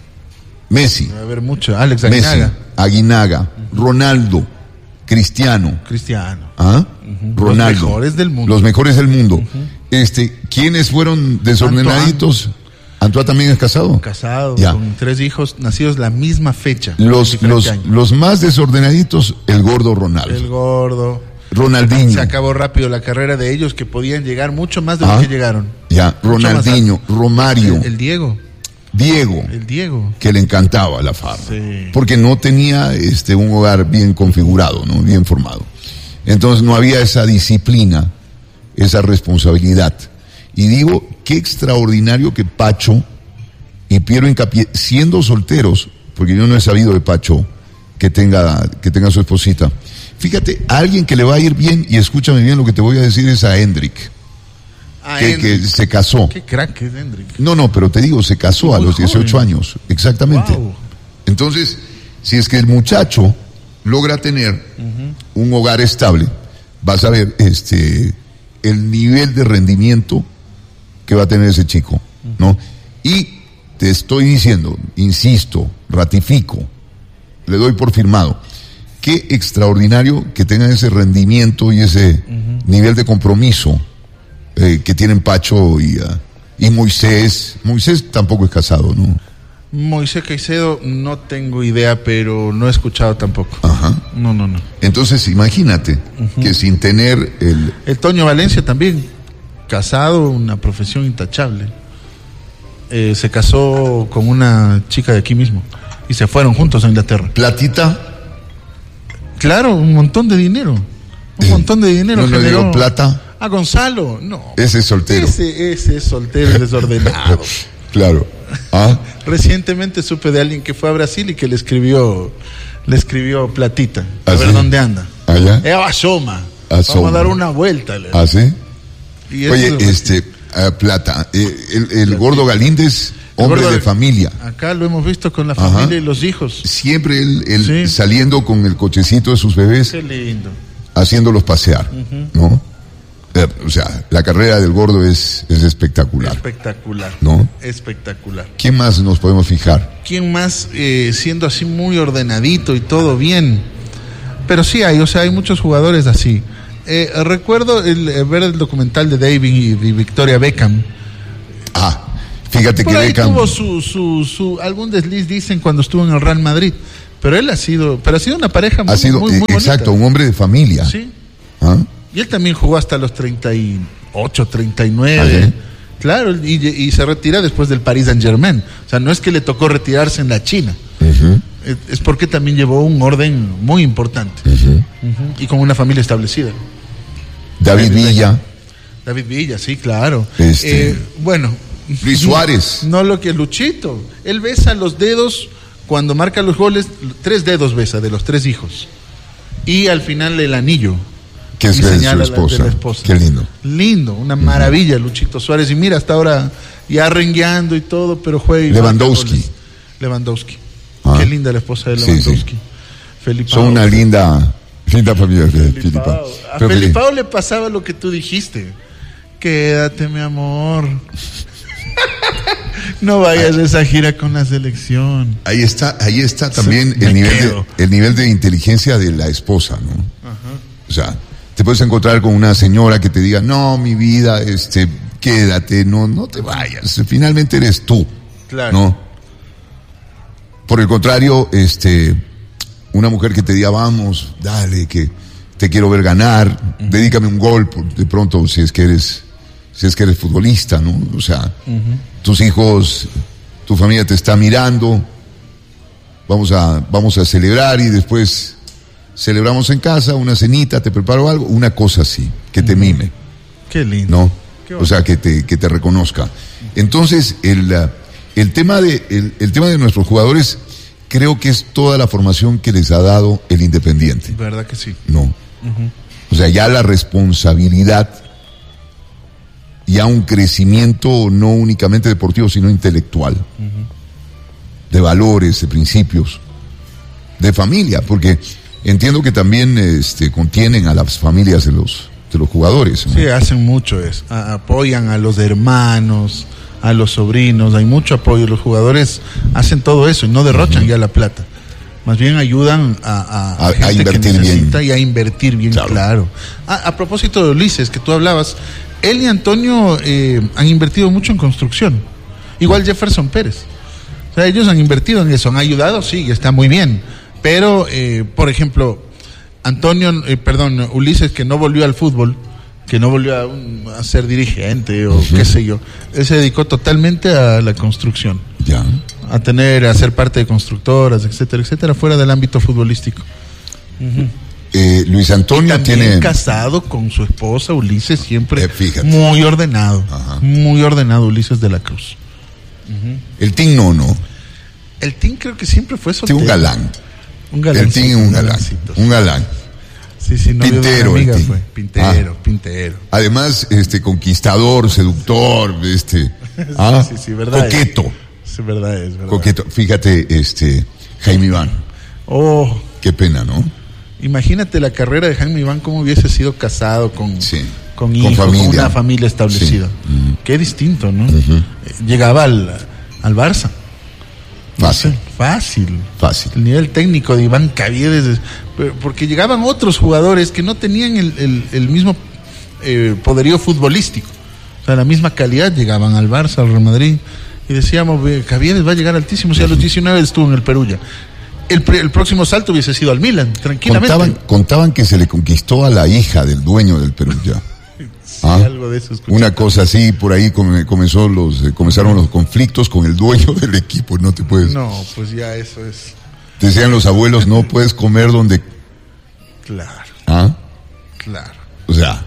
Messi, a ver mucho, Alex Aguinaga, Messi, Aguinaga, uh-huh. Ronaldo, Cristiano, Cristiano, ¿Ah? Uh-huh. Ronaldo, los mejores del mundo, los mejores del mundo. Uh-huh. Este, ¿quiénes fueron desordenaditos? Antoine, Antoine también es casado. Casado, ya. Con tres hijos nacidos la misma fecha. Los, los, los más desordenaditos, el gordo Ronaldo. El gordo. Ronaldinho. Se acabó rápido la carrera de ellos, que podían llegar mucho más de ah, lo que llegaron. Ya, Ronaldinho, Romario. El, el Diego. Diego. El Diego. Que le encantaba la farra. Sí. Porque no tenía este un hogar bien configurado, ¿no? Bien formado. Entonces no había esa disciplina, esa responsabilidad. Y digo, qué extraordinario que Pacho y Piero Hincapié, siendo solteros, porque yo no he sabido de Pacho que tenga, que tenga su esposita. Fíjate, a alguien que le va a ir bien, y escúchame bien lo que te voy a decir, es a Hendrik. Ah, que, que se casó. Qué crack es Hendrik. No, no, pero te digo, se casó a los dieciocho años, exactamente. Wow. Entonces, si es que el muchacho logra tener uh-huh. un hogar estable, vas a ver este el nivel de rendimiento que va a tener ese chico, uh-huh. ¿no? Y te estoy diciendo, insisto, ratifico, le doy por firmado, qué extraordinario que tengan ese rendimiento y ese uh-huh. nivel de compromiso eh, que tienen Pacho y, uh, y Moisés. Moisés tampoco es casado, ¿no? Moisés Caicedo no tengo idea, pero no he escuchado tampoco. Ajá. No, no, no. Entonces imagínate uh-huh. que sin tener el... El Toño Valencia también, casado, una profesión intachable. Eh, se casó con una chica de aquí mismo y se fueron juntos a Inglaterra. ¿Platita? Claro, un montón de dinero. Un eh, montón de dinero. ¿No le digo plata? A Gonzalo, no. Ese es soltero. Ese, ese es soltero y desordenado. Claro. ¿Ah? Recientemente supe de alguien que fue a Brasil y que le escribió, le escribió platita. A ¿Ah, ver sí? dónde anda. ¿Allá? Eh, asoma. Asoma. Vamos a dar una vuelta. ¿Ah, sí? Y Oye, este, uh, plata. Eh, el el gordo Galíndez, hombre gordo de, de familia. Acá lo hemos visto con la familia. Ajá. Y los hijos. Siempre él, él sí. saliendo con el cochecito de sus bebés. Qué lindo. haciéndolos pasear, uh-huh. ¿no? Eh, o sea, la carrera del gordo es, es espectacular. Espectacular, ¿no? Espectacular. ¿Quién más nos podemos fijar? ¿Quién más eh, siendo así muy ordenadito y todo bien? Pero sí hay, o sea, hay muchos jugadores así. Eh, recuerdo el, el ver el documental de David y de Victoria Beckham. Ah, fíjate Por que ahí Beckham tuvo su, su, su algún desliz, dicen, cuando estuvo en el Real Madrid. Pero él ha sido, pero ha sido una pareja muy, ha sido, muy, muy bonita. Exacto, un hombre de familia. Sí. ¿Ah? Y él también jugó hasta los treinta y ocho, treinta y nueve. ¿Ah, sí? Claro, y, y se retira después del Paris Saint-Germain. O sea, no es que le tocó retirarse en la China. Uh-huh. Es, es porque también llevó un orden muy importante. Uh-huh. Uh-huh. Y con una familia establecida. David, David Villa. David Villa, sí, claro. Este... Eh, bueno. Luis Suárez. No, no lo que Luchito. Él besa los dedos cuando marca los goles. Tres dedos besa de los tres hijos. Y al final el anillo. Que es de su esposa. De la esposa. Qué lindo. Lindo, una maravilla, uh-huh. Luchito Suárez. Y mira, hasta ahora ya rengueando y todo, pero juega. Lewandowski. Lewandowski. Ah. Qué linda la esposa de Lewandowski. Sí, sí. Felipao. Son una linda, linda familia de Felipao. A pero Felipao Felip... le pasaba lo que tú dijiste. Quédate, mi amor. No vayas a esa gira con la selección. Ahí está, ahí está también sí, el nivel de, el nivel de inteligencia de la esposa, ¿no? Ajá. O sea, te puedes encontrar con una señora que te diga, no, mi vida, este, quédate, no, no te vayas, finalmente eres tú. Claro. ¿No? Por el contrario, este, una mujer que te diga, vamos, dale, que te quiero ver ganar, uh-huh. dedícame un gol, de pronto, si es que eres, si es que eres futbolista, ¿no? O sea, uh-huh. tus hijos, tu familia te está mirando, vamos a, vamos a celebrar y después celebramos en casa, una cenita, te preparo algo, una cosa así, que te uh-huh. mime. Qué lindo. ¿No? Qué o sea, que te, que te reconozca. Entonces, el, el tema de, el, el tema de nuestros jugadores, creo que es toda la formación que les ha dado el Independiente. ¿Verdad que sí? No. Uh-huh. O sea, ya la responsabilidad, ya un crecimiento no únicamente deportivo, sino intelectual. Uh-huh. De valores, de principios, de familia, porque entiendo que también este, contienen a las familias de los, de los jugadores, ¿no? Sí, hacen mucho eso. A- apoyan a los hermanos, a los sobrinos, hay mucho apoyo. Los jugadores hacen todo eso y no derrochan uh-huh. ya la plata. Más bien ayudan a, a, a, gente a invertir que necesita bien. Y a invertir bien, claro. claro. A, a propósito de Ulises, que tú hablabas, él y Antonio eh, han invertido mucho en construcción. Igual Jefferson Pérez. O sea, ellos han invertido en eso, han ayudado, sí, está muy bien. Pero, eh, por ejemplo, Antonio, eh, perdón, Ulises, que no volvió al fútbol, que no volvió a, un, a ser dirigente o uh-huh. qué sé yo, él se dedicó totalmente a la construcción. Ya. A tener, a ser parte de constructoras, etcétera, etcétera, fuera del ámbito futbolístico. Uh-huh. Eh, Luis Antonio y también tiene casado con su esposa Ulises, siempre eh, muy ordenado, Ajá. muy ordenado Ulises de la Cruz. Uh-huh. El Tin no, no. El Tin creo que siempre fue soltero. Un galán. Un galán. El Tin es un galán. Un galán. Sí, sí, no Pintero, amiga el fue. Pintero, ah. pintero. Además, este, conquistador, seductor, este, sí, ah, sí, sí, verdad. Coqueto. Es verdad, es verdad. Coqueto. Fíjate, este, Jaime Iván. Oh. Qué pena, ¿no? Imagínate la carrera de Jaime Iván, cómo hubiese sido casado con, sí. con hijos, con, con una familia establecida. Sí. Uh-huh. Qué distinto, ¿no? Uh-huh. Llegaba al, al Barça. Fácil. Fácil. Fácil. El nivel técnico de Iván Caviedes, porque llegaban otros jugadores que no tenían el, el, el mismo eh, poderío futbolístico. O sea, la misma calidad, llegaban al Barça, al Real Madrid, y decíamos, Caviedes va a llegar altísimo, si a los diecinueve estuvo en el Perú ya. El, el próximo salto hubiese sido al Milan, tranquilamente. Contaban, contaban que se le conquistó a la hija del dueño del Perú ya. Sí, ¿ah? Algo de eso escuché. Una cosa así, por ahí comenzó los, comenzaron los conflictos con el dueño del equipo, no te puedes... No, pues ya eso es... Decían los abuelos, no puedes comer donde... Claro. ¿Ah? Claro. O sea,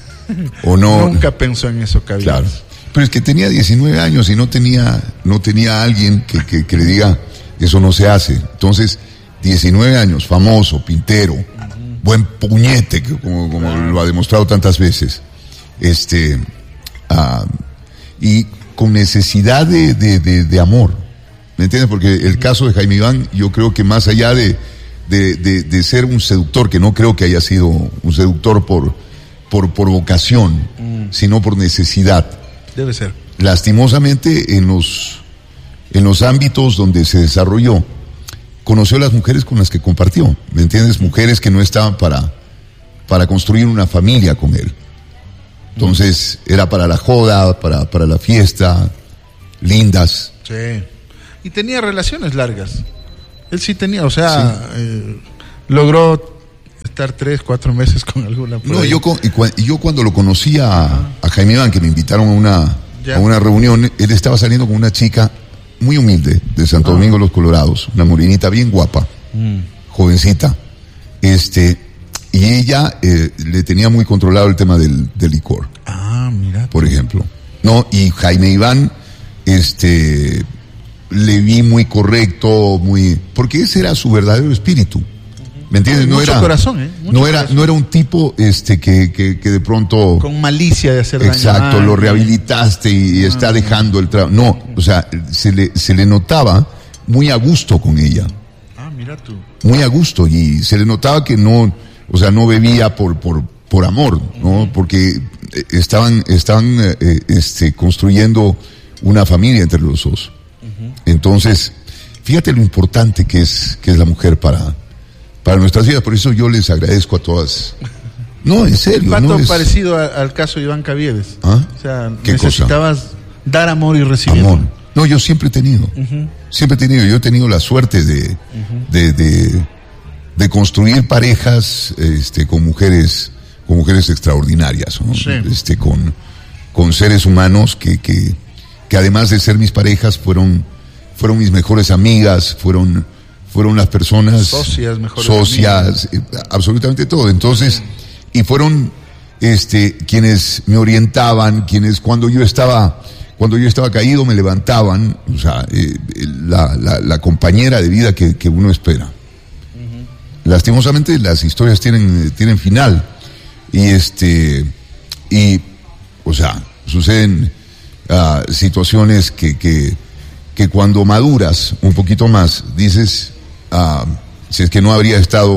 o no... Nunca pensó en eso, Caviedes. Claro. Pero es que tenía diecinueve años y no tenía, no tenía alguien que, que, que le diga, eso no se hace. Entonces, diecinueve años, famoso, pintero, uh-huh. buen puñete, como, como claro. lo ha demostrado tantas veces. Este, uh, y con necesidad de, de, de, de amor, ¿me entiendes? Porque el caso de Jaime Iván, yo creo que más allá de, de, de, de ser un seductor, que no creo que haya sido un seductor por, por, por vocación, mm. sino por necesidad. Debe ser. Lastimosamente, en los, en los ámbitos donde se desarrolló, conoció a las mujeres con las que compartió, ¿me entiendes? Mujeres que no estaban para, para construir una familia con él. Entonces, mm. era para la joda, para, para la fiesta, lindas. Sí. Y tenía relaciones largas. Él sí tenía, o sea, sí. eh, logró estar tres, cuatro meses con alguna. No, yo, con, y cu yo cuando lo conocí a, a Jaime Iván, que me invitaron a una, a una reunión, él estaba saliendo con una chica muy humilde de Santo ah. Domingo, Los Colorados, una morenita bien guapa, mm. jovencita, este, y ella eh, le tenía muy controlado el tema del, del licor. Ah, mira. Por ejemplo. No, y Jaime Iván, este, le vi muy correcto, muy, porque ese era su verdadero espíritu. ¿Me entiendes? No Mucho era corazón, ¿eh? Mucho no era corazón. no era un tipo este que, que, que de pronto con malicia de hacer daño. Exacto, ah, lo rehabilitaste y ah, está dejando el trabajo. No, o sea, se le se le notaba muy a gusto con ella. Ah, mira tú. Muy a gusto, y se le notaba que no, o sea, no bebía por por por amor, ¿no? Porque estaban estaban eh, este construyendo una familia entre los dos. Uh-huh. Entonces, fíjate lo importante que es que es la mujer para para nuestras vidas. Por eso yo les agradezco a todas. No, en serio. Pato, no es parecido a, al caso de Iván Caviedes. ¿Ah? O sea, ¿Qué necesitabas cosa? Dar amor y recibir amor. No, yo siempre he tenido. Uh-huh. Siempre he tenido. Yo he tenido la suerte de, uh-huh. de, de, de construir parejas, este, con mujeres, con mujeres extraordinarias, ¿no? Sí. Este, con, con seres humanos que, que, que además de ser mis parejas fueron, fueron mis mejores amigas, fueron, fueron las personas socias, mejores socias, eh, absolutamente todo. Entonces, y fueron este quienes me orientaban, quienes cuando yo estaba cuando yo estaba caído me levantaban, o sea, eh, la, la, la compañera de vida que, que uno espera. Uh-huh. Lastimosamente las historias tienen tienen final, y este y o sea, suceden uh, situaciones que que que cuando maduras un poquito más dices, Uh, si es que no habría estado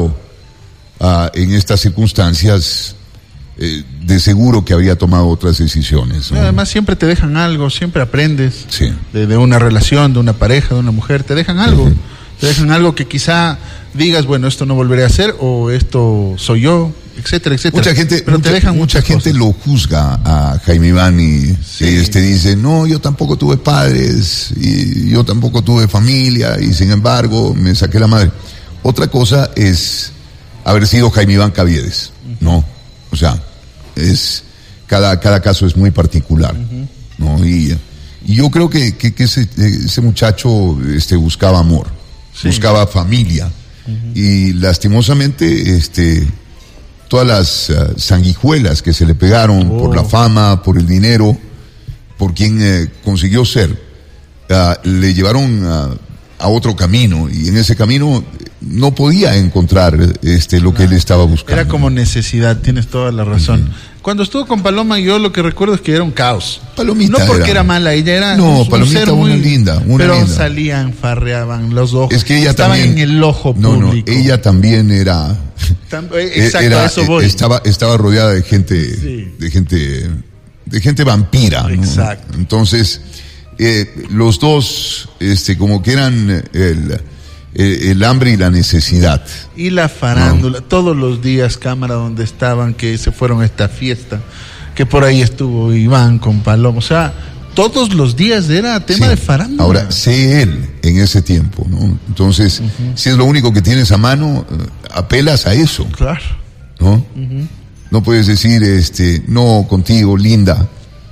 uh, en estas circunstancias, eh, de seguro que habría tomado otras decisiones, ¿no? Además siempre te dejan algo, siempre aprendes sí. de, de una relación, de una pareja, de una mujer, te dejan algo, uh-huh. te dejan algo que quizá digas, bueno, esto no volveré a hacer, o esto soy yo, etcétera, etcétera. Mucha gente, pero mucha, te dejan mucha gente cosas. Lo juzga a Jaime Iván y sí. este dice, no, yo tampoco tuve padres y yo tampoco tuve familia y sin embargo me saqué la madre. Otra cosa es haber sido Jaime Iván Caviedes, uh-huh. ¿no? O sea, es cada cada caso es muy particular, uh-huh. ¿no? Y, y yo creo que, que, que ese, ese muchacho este buscaba amor, sí. buscaba familia, uh-huh. y lastimosamente este todas las uh, sanguijuelas que se le pegaron oh. por la fama, por el dinero, por quien eh, consiguió ser, uh, le llevaron uh, a otro camino, y en ese camino no podía encontrar este lo no. que él estaba buscando. Era como necesidad, tienes toda la razón. Uh-huh. Cuando estuvo con Paloma, yo lo que recuerdo es que era un caos. Palomita no porque era, era mala, ella era no, un, Palomita un ser muy una linda, una pero linda. salían, farreaban los ojos. Es que ella estaban también, en el ojo no, público. No, ella también era. Tam, exacto, era, a eso voy. Estaba, estaba rodeada de gente, sí. de gente, de gente vampira. Exacto. ¿no? Entonces, eh, los dos, este, como que eran el, el, el hambre y la necesidad. Y la farándula, no. todos los días, cámara donde estaban, que se fueron a esta fiesta, que por ahí estuvo Iván con Paloma, o sea, todos los días era tema sí. de farándula. Ahora, sé él en ese tiempo, ¿no? Entonces, uh-huh. si es lo único que tienes a mano, apelas a eso. Claro. ¿No? Uh-huh. No puedes decir, este, no, contigo, linda,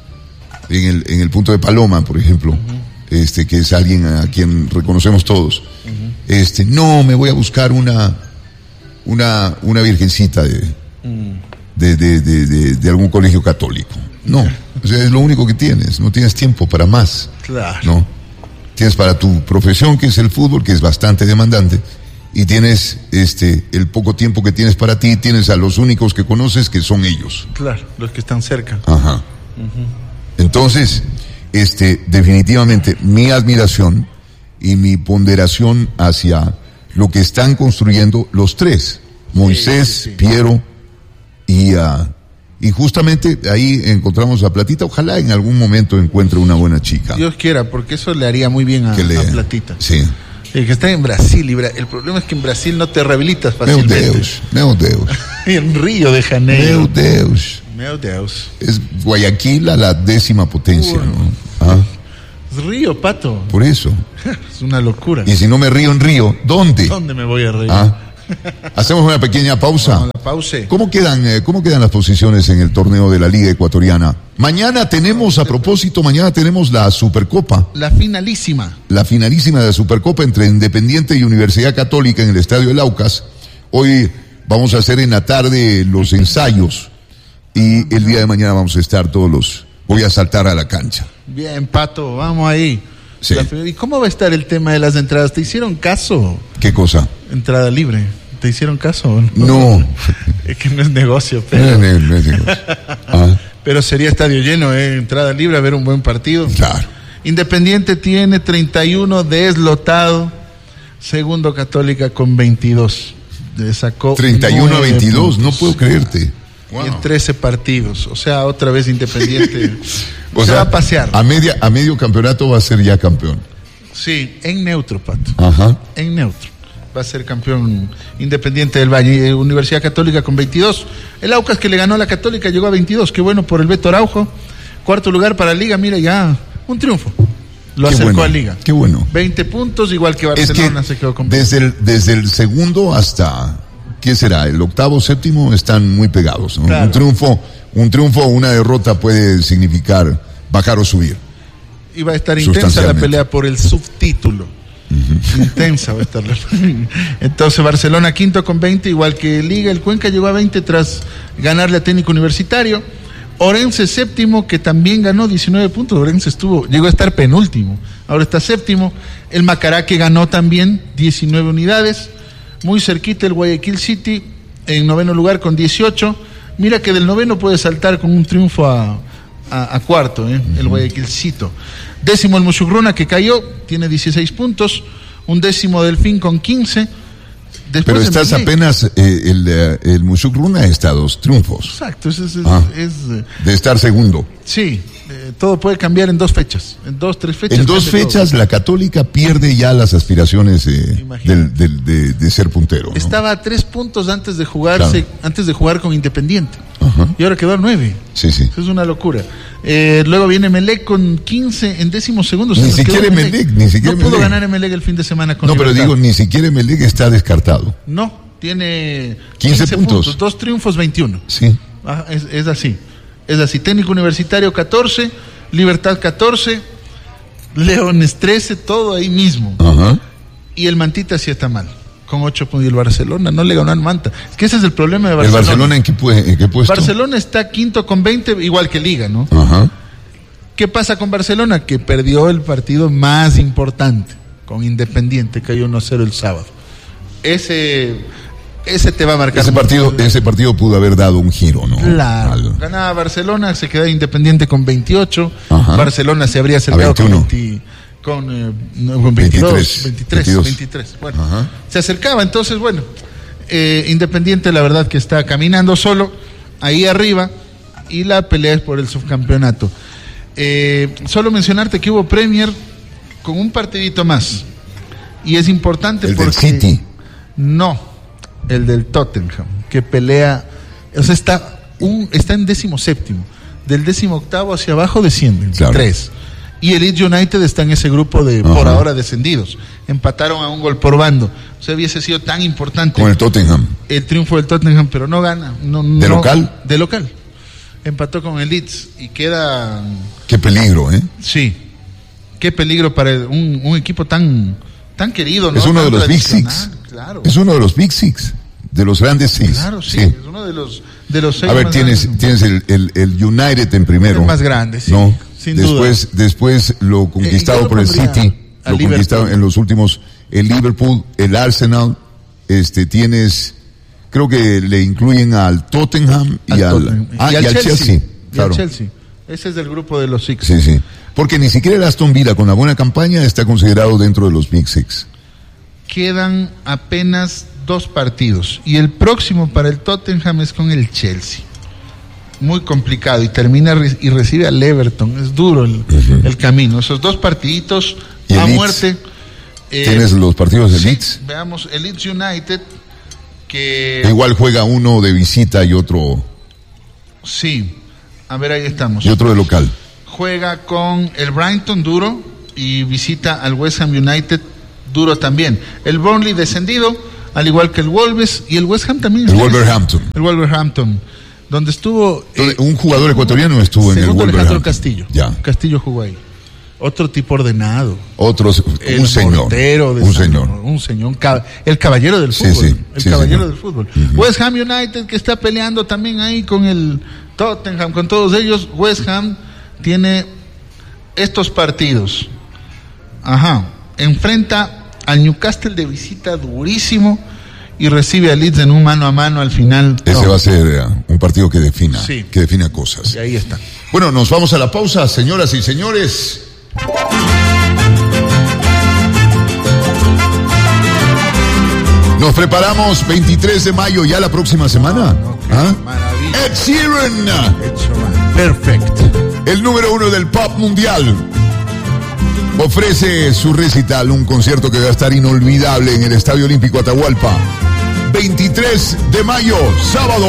en el, en el punto de Paloma, por ejemplo, uh-huh. este, que es alguien a quien reconocemos todos. Uh-huh. Este, no, me voy a buscar una, una, una virgencita de, uh-huh. de, de, de, de, de algún colegio católico. No, o sea, es lo único que tienes, no tienes tiempo para más. Claro. No, tienes para tu profesión, que es el fútbol, que es bastante demandante, y tienes este el poco tiempo que tienes para ti, tienes a los únicos que conoces, que son ellos. Claro, los que están cerca. Ajá. Uh-huh. Entonces, este, definitivamente, mi admiración y mi ponderación hacia lo que están construyendo los tres, Moisés, sí, sí, sí. Piero y, uh, y justamente ahí encontramos a Platita. Ojalá en algún momento encuentre una buena chica. Dios quiera, porque eso le haría muy bien a, le, a Platita. Sí. El que está en Brasil, y Bra- el problema es que en Brasil no te rehabilitas fácilmente. Meu Deus, meu Deus. En Río de Janeiro. Meu Deus. Meu Deus. Es Guayaquil a la décima potencia, Uy. ¿no? Ah. Es Río, Pato. Por eso. Es una locura. Y si no me río en Río, ¿dónde? ¿Dónde me voy a reír? Ah. Hacemos una pequeña pausa. Vamos a la pausa. ¿Cómo quedan, eh, ¿Cómo quedan las posiciones en el torneo de la Liga Ecuatoriana? Mañana tenemos, a propósito, mañana tenemos la Supercopa. La finalísima. La finalísima de la Supercopa entre Independiente y Universidad Católica en el Estadio El Aucas. Hoy vamos a hacer en la tarde los ensayos y el día de mañana vamos a estar todos los... Voy a saltar a la cancha. Bien, Pato, vamos ahí. Sí. La, ¿Y cómo va a estar el tema de las entradas? ¿Te hicieron caso? ¿Qué cosa? Entrada libre. ¿Te hicieron caso? No. No. Es que no es negocio, pero... No, no, no es negocio. Ah. Pero sería estadio lleno, ¿eh? Entrada libre, a ver un buen partido. Claro. Independiente tiene treinta y uno deslotado. Segundo Católica con veintidós. Le sacó treinta y uno a veintidós, puntos. no puedo creerte. Wow. En trece partidos. O sea, otra vez Independiente o se sea, va a pasear. A, media, a medio campeonato va a ser ya campeón. Sí, en neutro, Pato. Ajá. En neutro. Va a ser campeón Independiente del Valle. Universidad Católica con veintidós. El Aucas, que le ganó a la Católica, llegó a veintidós. Qué bueno por el Beto Araujo. Cuarto lugar para Liga. Mira, ya un triunfo. Lo Qué acercó bueno, a Liga. Qué bueno. veinte puntos, igual que Barcelona es que se quedó con veinte. Desde el, desde el segundo hasta, ¿qué será? El octavo, séptimo están muy pegados, ¿no? Claro. Un triunfo, un triunfo o una derrota puede significar bajar o subir. Y va a estar intensa la pelea por el subtítulo. Uh-huh. Intensa va a estar. Entonces Barcelona quinto con veinte, igual que Liga. El Cuenca llegó a veinte tras ganarle a Técnico Universitario. Orense séptimo, que también ganó diecinueve puntos. Orense estuvo, llegó a estar penúltimo, ahora está séptimo. El Macará, que ganó también diecinueve unidades. Muy cerquita el Guayaquil City en noveno lugar con dieciocho. Mira que del noveno puede saltar con un triunfo a, a, a cuarto, ¿eh? Uh-huh. El Guayaquil Cito. Décimo el Musugruna, que cayó, tiene dieciséis puntos. Un décimo Delfín con quince. Después pero estás apenas, eh, el, el Musugruna está a dos triunfos. Exacto, es, es, ah, es, de estar segundo. Sí, eh, todo puede cambiar en dos fechas, en dos, tres fechas. En dos fechas todo. La Católica pierde ya las aspiraciones eh, del, del, de, de ser puntero, ¿no? Estaba a tres puntos antes de jugarse, claro. antes de jugar con Independiente. Ajá. Y ahora quedó a nueve. Sí, sí. Eso es una locura. Eh, luego viene Emelec con quince en décimo segundo. Ni siquiera Emelec, ni siquiera No pudo ganar Emelec el fin de semana con No, Libertad. pero digo, ni siquiera Emelec está descartado. No, tiene quince, quince puntos. puntos. Dos triunfos, veintiuno. Sí. Ah, es, es así. Es así. Técnico Universitario catorce, Libertad catorce, Leones trece, todo ahí mismo. Ajá. Y el Mantita sí está mal, con ocho puntos. Y el Barcelona no le ganó al Manta. Es que ese es el problema de Barcelona. ¿El Barcelona en qué, pu- en qué puesto? Barcelona está quinto con veinte, igual que Liga, ¿no? Ajá. ¿Qué pasa con Barcelona? Que perdió el partido más importante con Independiente, cayó uno a cero el sábado. Ese, ese te va a marcar. Ese partido, ese partido pudo haber dado un giro, ¿no? Claro. Al... Ganaba Barcelona, se quedaba Independiente con veintiocho. Ajá. Barcelona se habría acercado con, veinte, con, eh, con veintidós, veintitrés, veintidós. veintitrés. Bueno, ajá. Se acercaba, entonces, bueno, eh, Independiente la verdad que está caminando solo, ahí arriba, y la pelea es por el subcampeonato. Eh, solo mencionarte que hubo Premier con un partidito más, y es importante el porque... del City. No, el del Tottenham, que pelea, o sea, está, un, está en décimo séptimo, del décimo octavo hacia abajo descienden, claro. Tres. Y el Leeds United está en ese grupo de, ajá, por ahora descendidos. Empataron a un gol por bando. O sea, hubiese sido tan importante. Con el Tottenham. El triunfo del Tottenham, pero no gana. No, ¿De no, local? De local. Empató con el Leeds y queda... Qué peligro, ¿eh? Sí. Qué peligro para un, un equipo tan, tan querido, ¿no? Es uno tan de los Big Six. Claro. Es uno de los Big Six. De los grandes seis. Claro, sí, sí. Es uno de los, de los seis. A ver, tienes, tienes el, el, el United en primero. El más grande, sí. ¿No? Sin después, duda. Después lo conquistado eh, por el City, lo conquistado en los últimos, el Liverpool, el Arsenal, este, tienes, creo que le incluyen al Tottenham y al, al, Tottenham. Ah, y al, y al Chelsea. Chelsea. Y claro. al Chelsea. Ese es del grupo de los Six. Sí, sí. Porque ni siquiera el Aston Villa con la buena campaña está considerado dentro de los Big Six. quedan apenas dos partidos y el próximo para el Tottenham es con el Chelsea. Muy complicado y termina re- y recibe al Everton. Es duro el, uh-huh. el camino. Esos dos partiditos a muerte. Eh, ¿Tienes los partidos de sí, Leeds? Veamos, el Leeds United que igual juega uno de visita y otro. Sí, a ver, ahí estamos. Y otro de local. Juega con el Brighton duro y visita al West Ham United duro también. El Burnley descendido, al igual que el Wolves y el West Ham también. El Wolverhampton. El Wolverhampton, donde estuvo... Eh, un jugador ecuatoriano estuvo en el Wolverhampton. Castillo. Ya. Castillo jugó ahí. Otro tipo ordenado. Otros, el un señor. De un San, señor. Un señor. El caballero del fútbol. Sí, sí, el sí, caballero señor. del fútbol. Uh-huh. West Ham United, que está peleando también ahí con el Tottenham, con todos ellos. West Ham tiene estos partidos. Ajá. Enfrenta al Newcastle de visita durísimo y recibe a Leeds en un mano a mano al final. Ese no. va a ser uh, un partido que defina, sí. que defina cosas. Y ahí está. Bueno, nos vamos a la pausa, señoras y señores. Nos preparamos veintitrés de mayo, ya la próxima semana. Okay, ¿Ah? maravilla. Ed Sheeran. Ed Sheeran. Perfecto. El número uno del pop mundial ofrece su recital, un concierto que va a estar inolvidable en el Estadio Olímpico Atahualpa. veintitrés de mayo, sábado.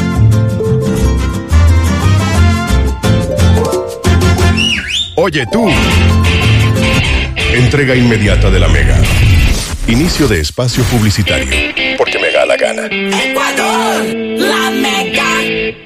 Oye tú. Entrega inmediata de la Mega. Inicio de espacio publicitario. Porque me da la gana. Ecuador, la Mega.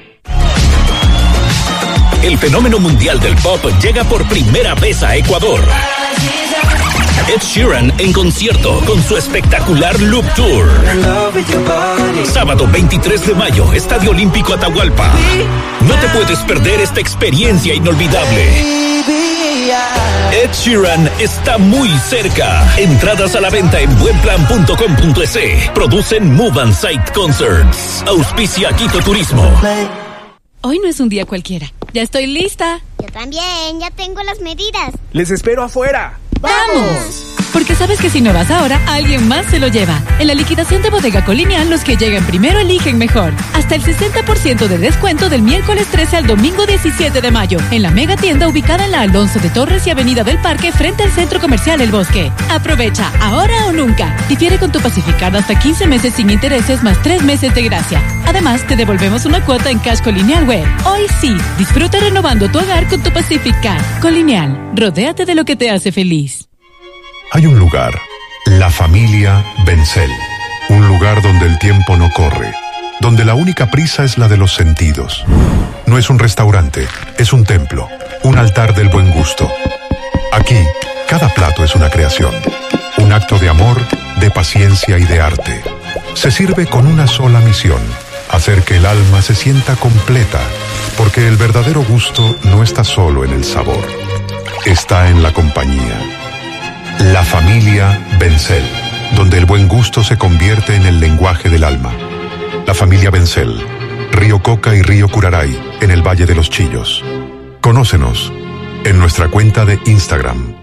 El fenómeno mundial del pop llega por primera vez a Ecuador. Ed Sheeran en concierto con su espectacular Loop Tour. Sábado veintitrés de mayo, Estadio Olímpico Atahualpa. No te puedes perder esta experiencia inolvidable. Ed Sheeran está muy cerca. Entradas a la venta en buenplan punto com punto es. Producen Move and Sight Concerts. Auspicia Quito Turismo. Hoy no es un día cualquiera. Ya estoy lista. Yo también, ya tengo las medidas. Les espero afuera. ¡Vamos! Porque sabes que si no vas ahora, alguien más se lo lleva. En la liquidación de Bodega Colonial, los que llegan primero eligen mejor. Hasta el sesenta por ciento de descuento del miércoles trece al domingo diecisiete de mayo. En la mega tienda ubicada en la Alonso de Torres y Avenida del Parque frente al Centro Comercial El Bosque. Aprovecha, ahora o nunca. Difiere con tu Pacificar hasta quince meses sin intereses más tres meses de gracia. Además, te devolvemos una cuota en Cash Colonial Web. Hoy sí, disfruta renovando tu hogar con tu Pacificar. Colonial, rodéate de lo que te hace feliz. Hay un lugar, la familia Bencel. Un lugar donde el tiempo no corre, donde la única prisa es la de los sentidos. No es un restaurante, es un templo, un altar del buen gusto. Aquí, cada plato es una creación, un acto de amor, de paciencia y de arte. Se sirve con una sola misión, hacer que el alma se sienta completa, porque el verdadero gusto no está solo en el sabor, está en la compañía. La familia Bencel, donde el buen gusto se convierte en el lenguaje del alma. La familia Bencel, Río Coca y Río Curaray, en el Valle de los Chillos. Conócenos en nuestra cuenta de Instagram,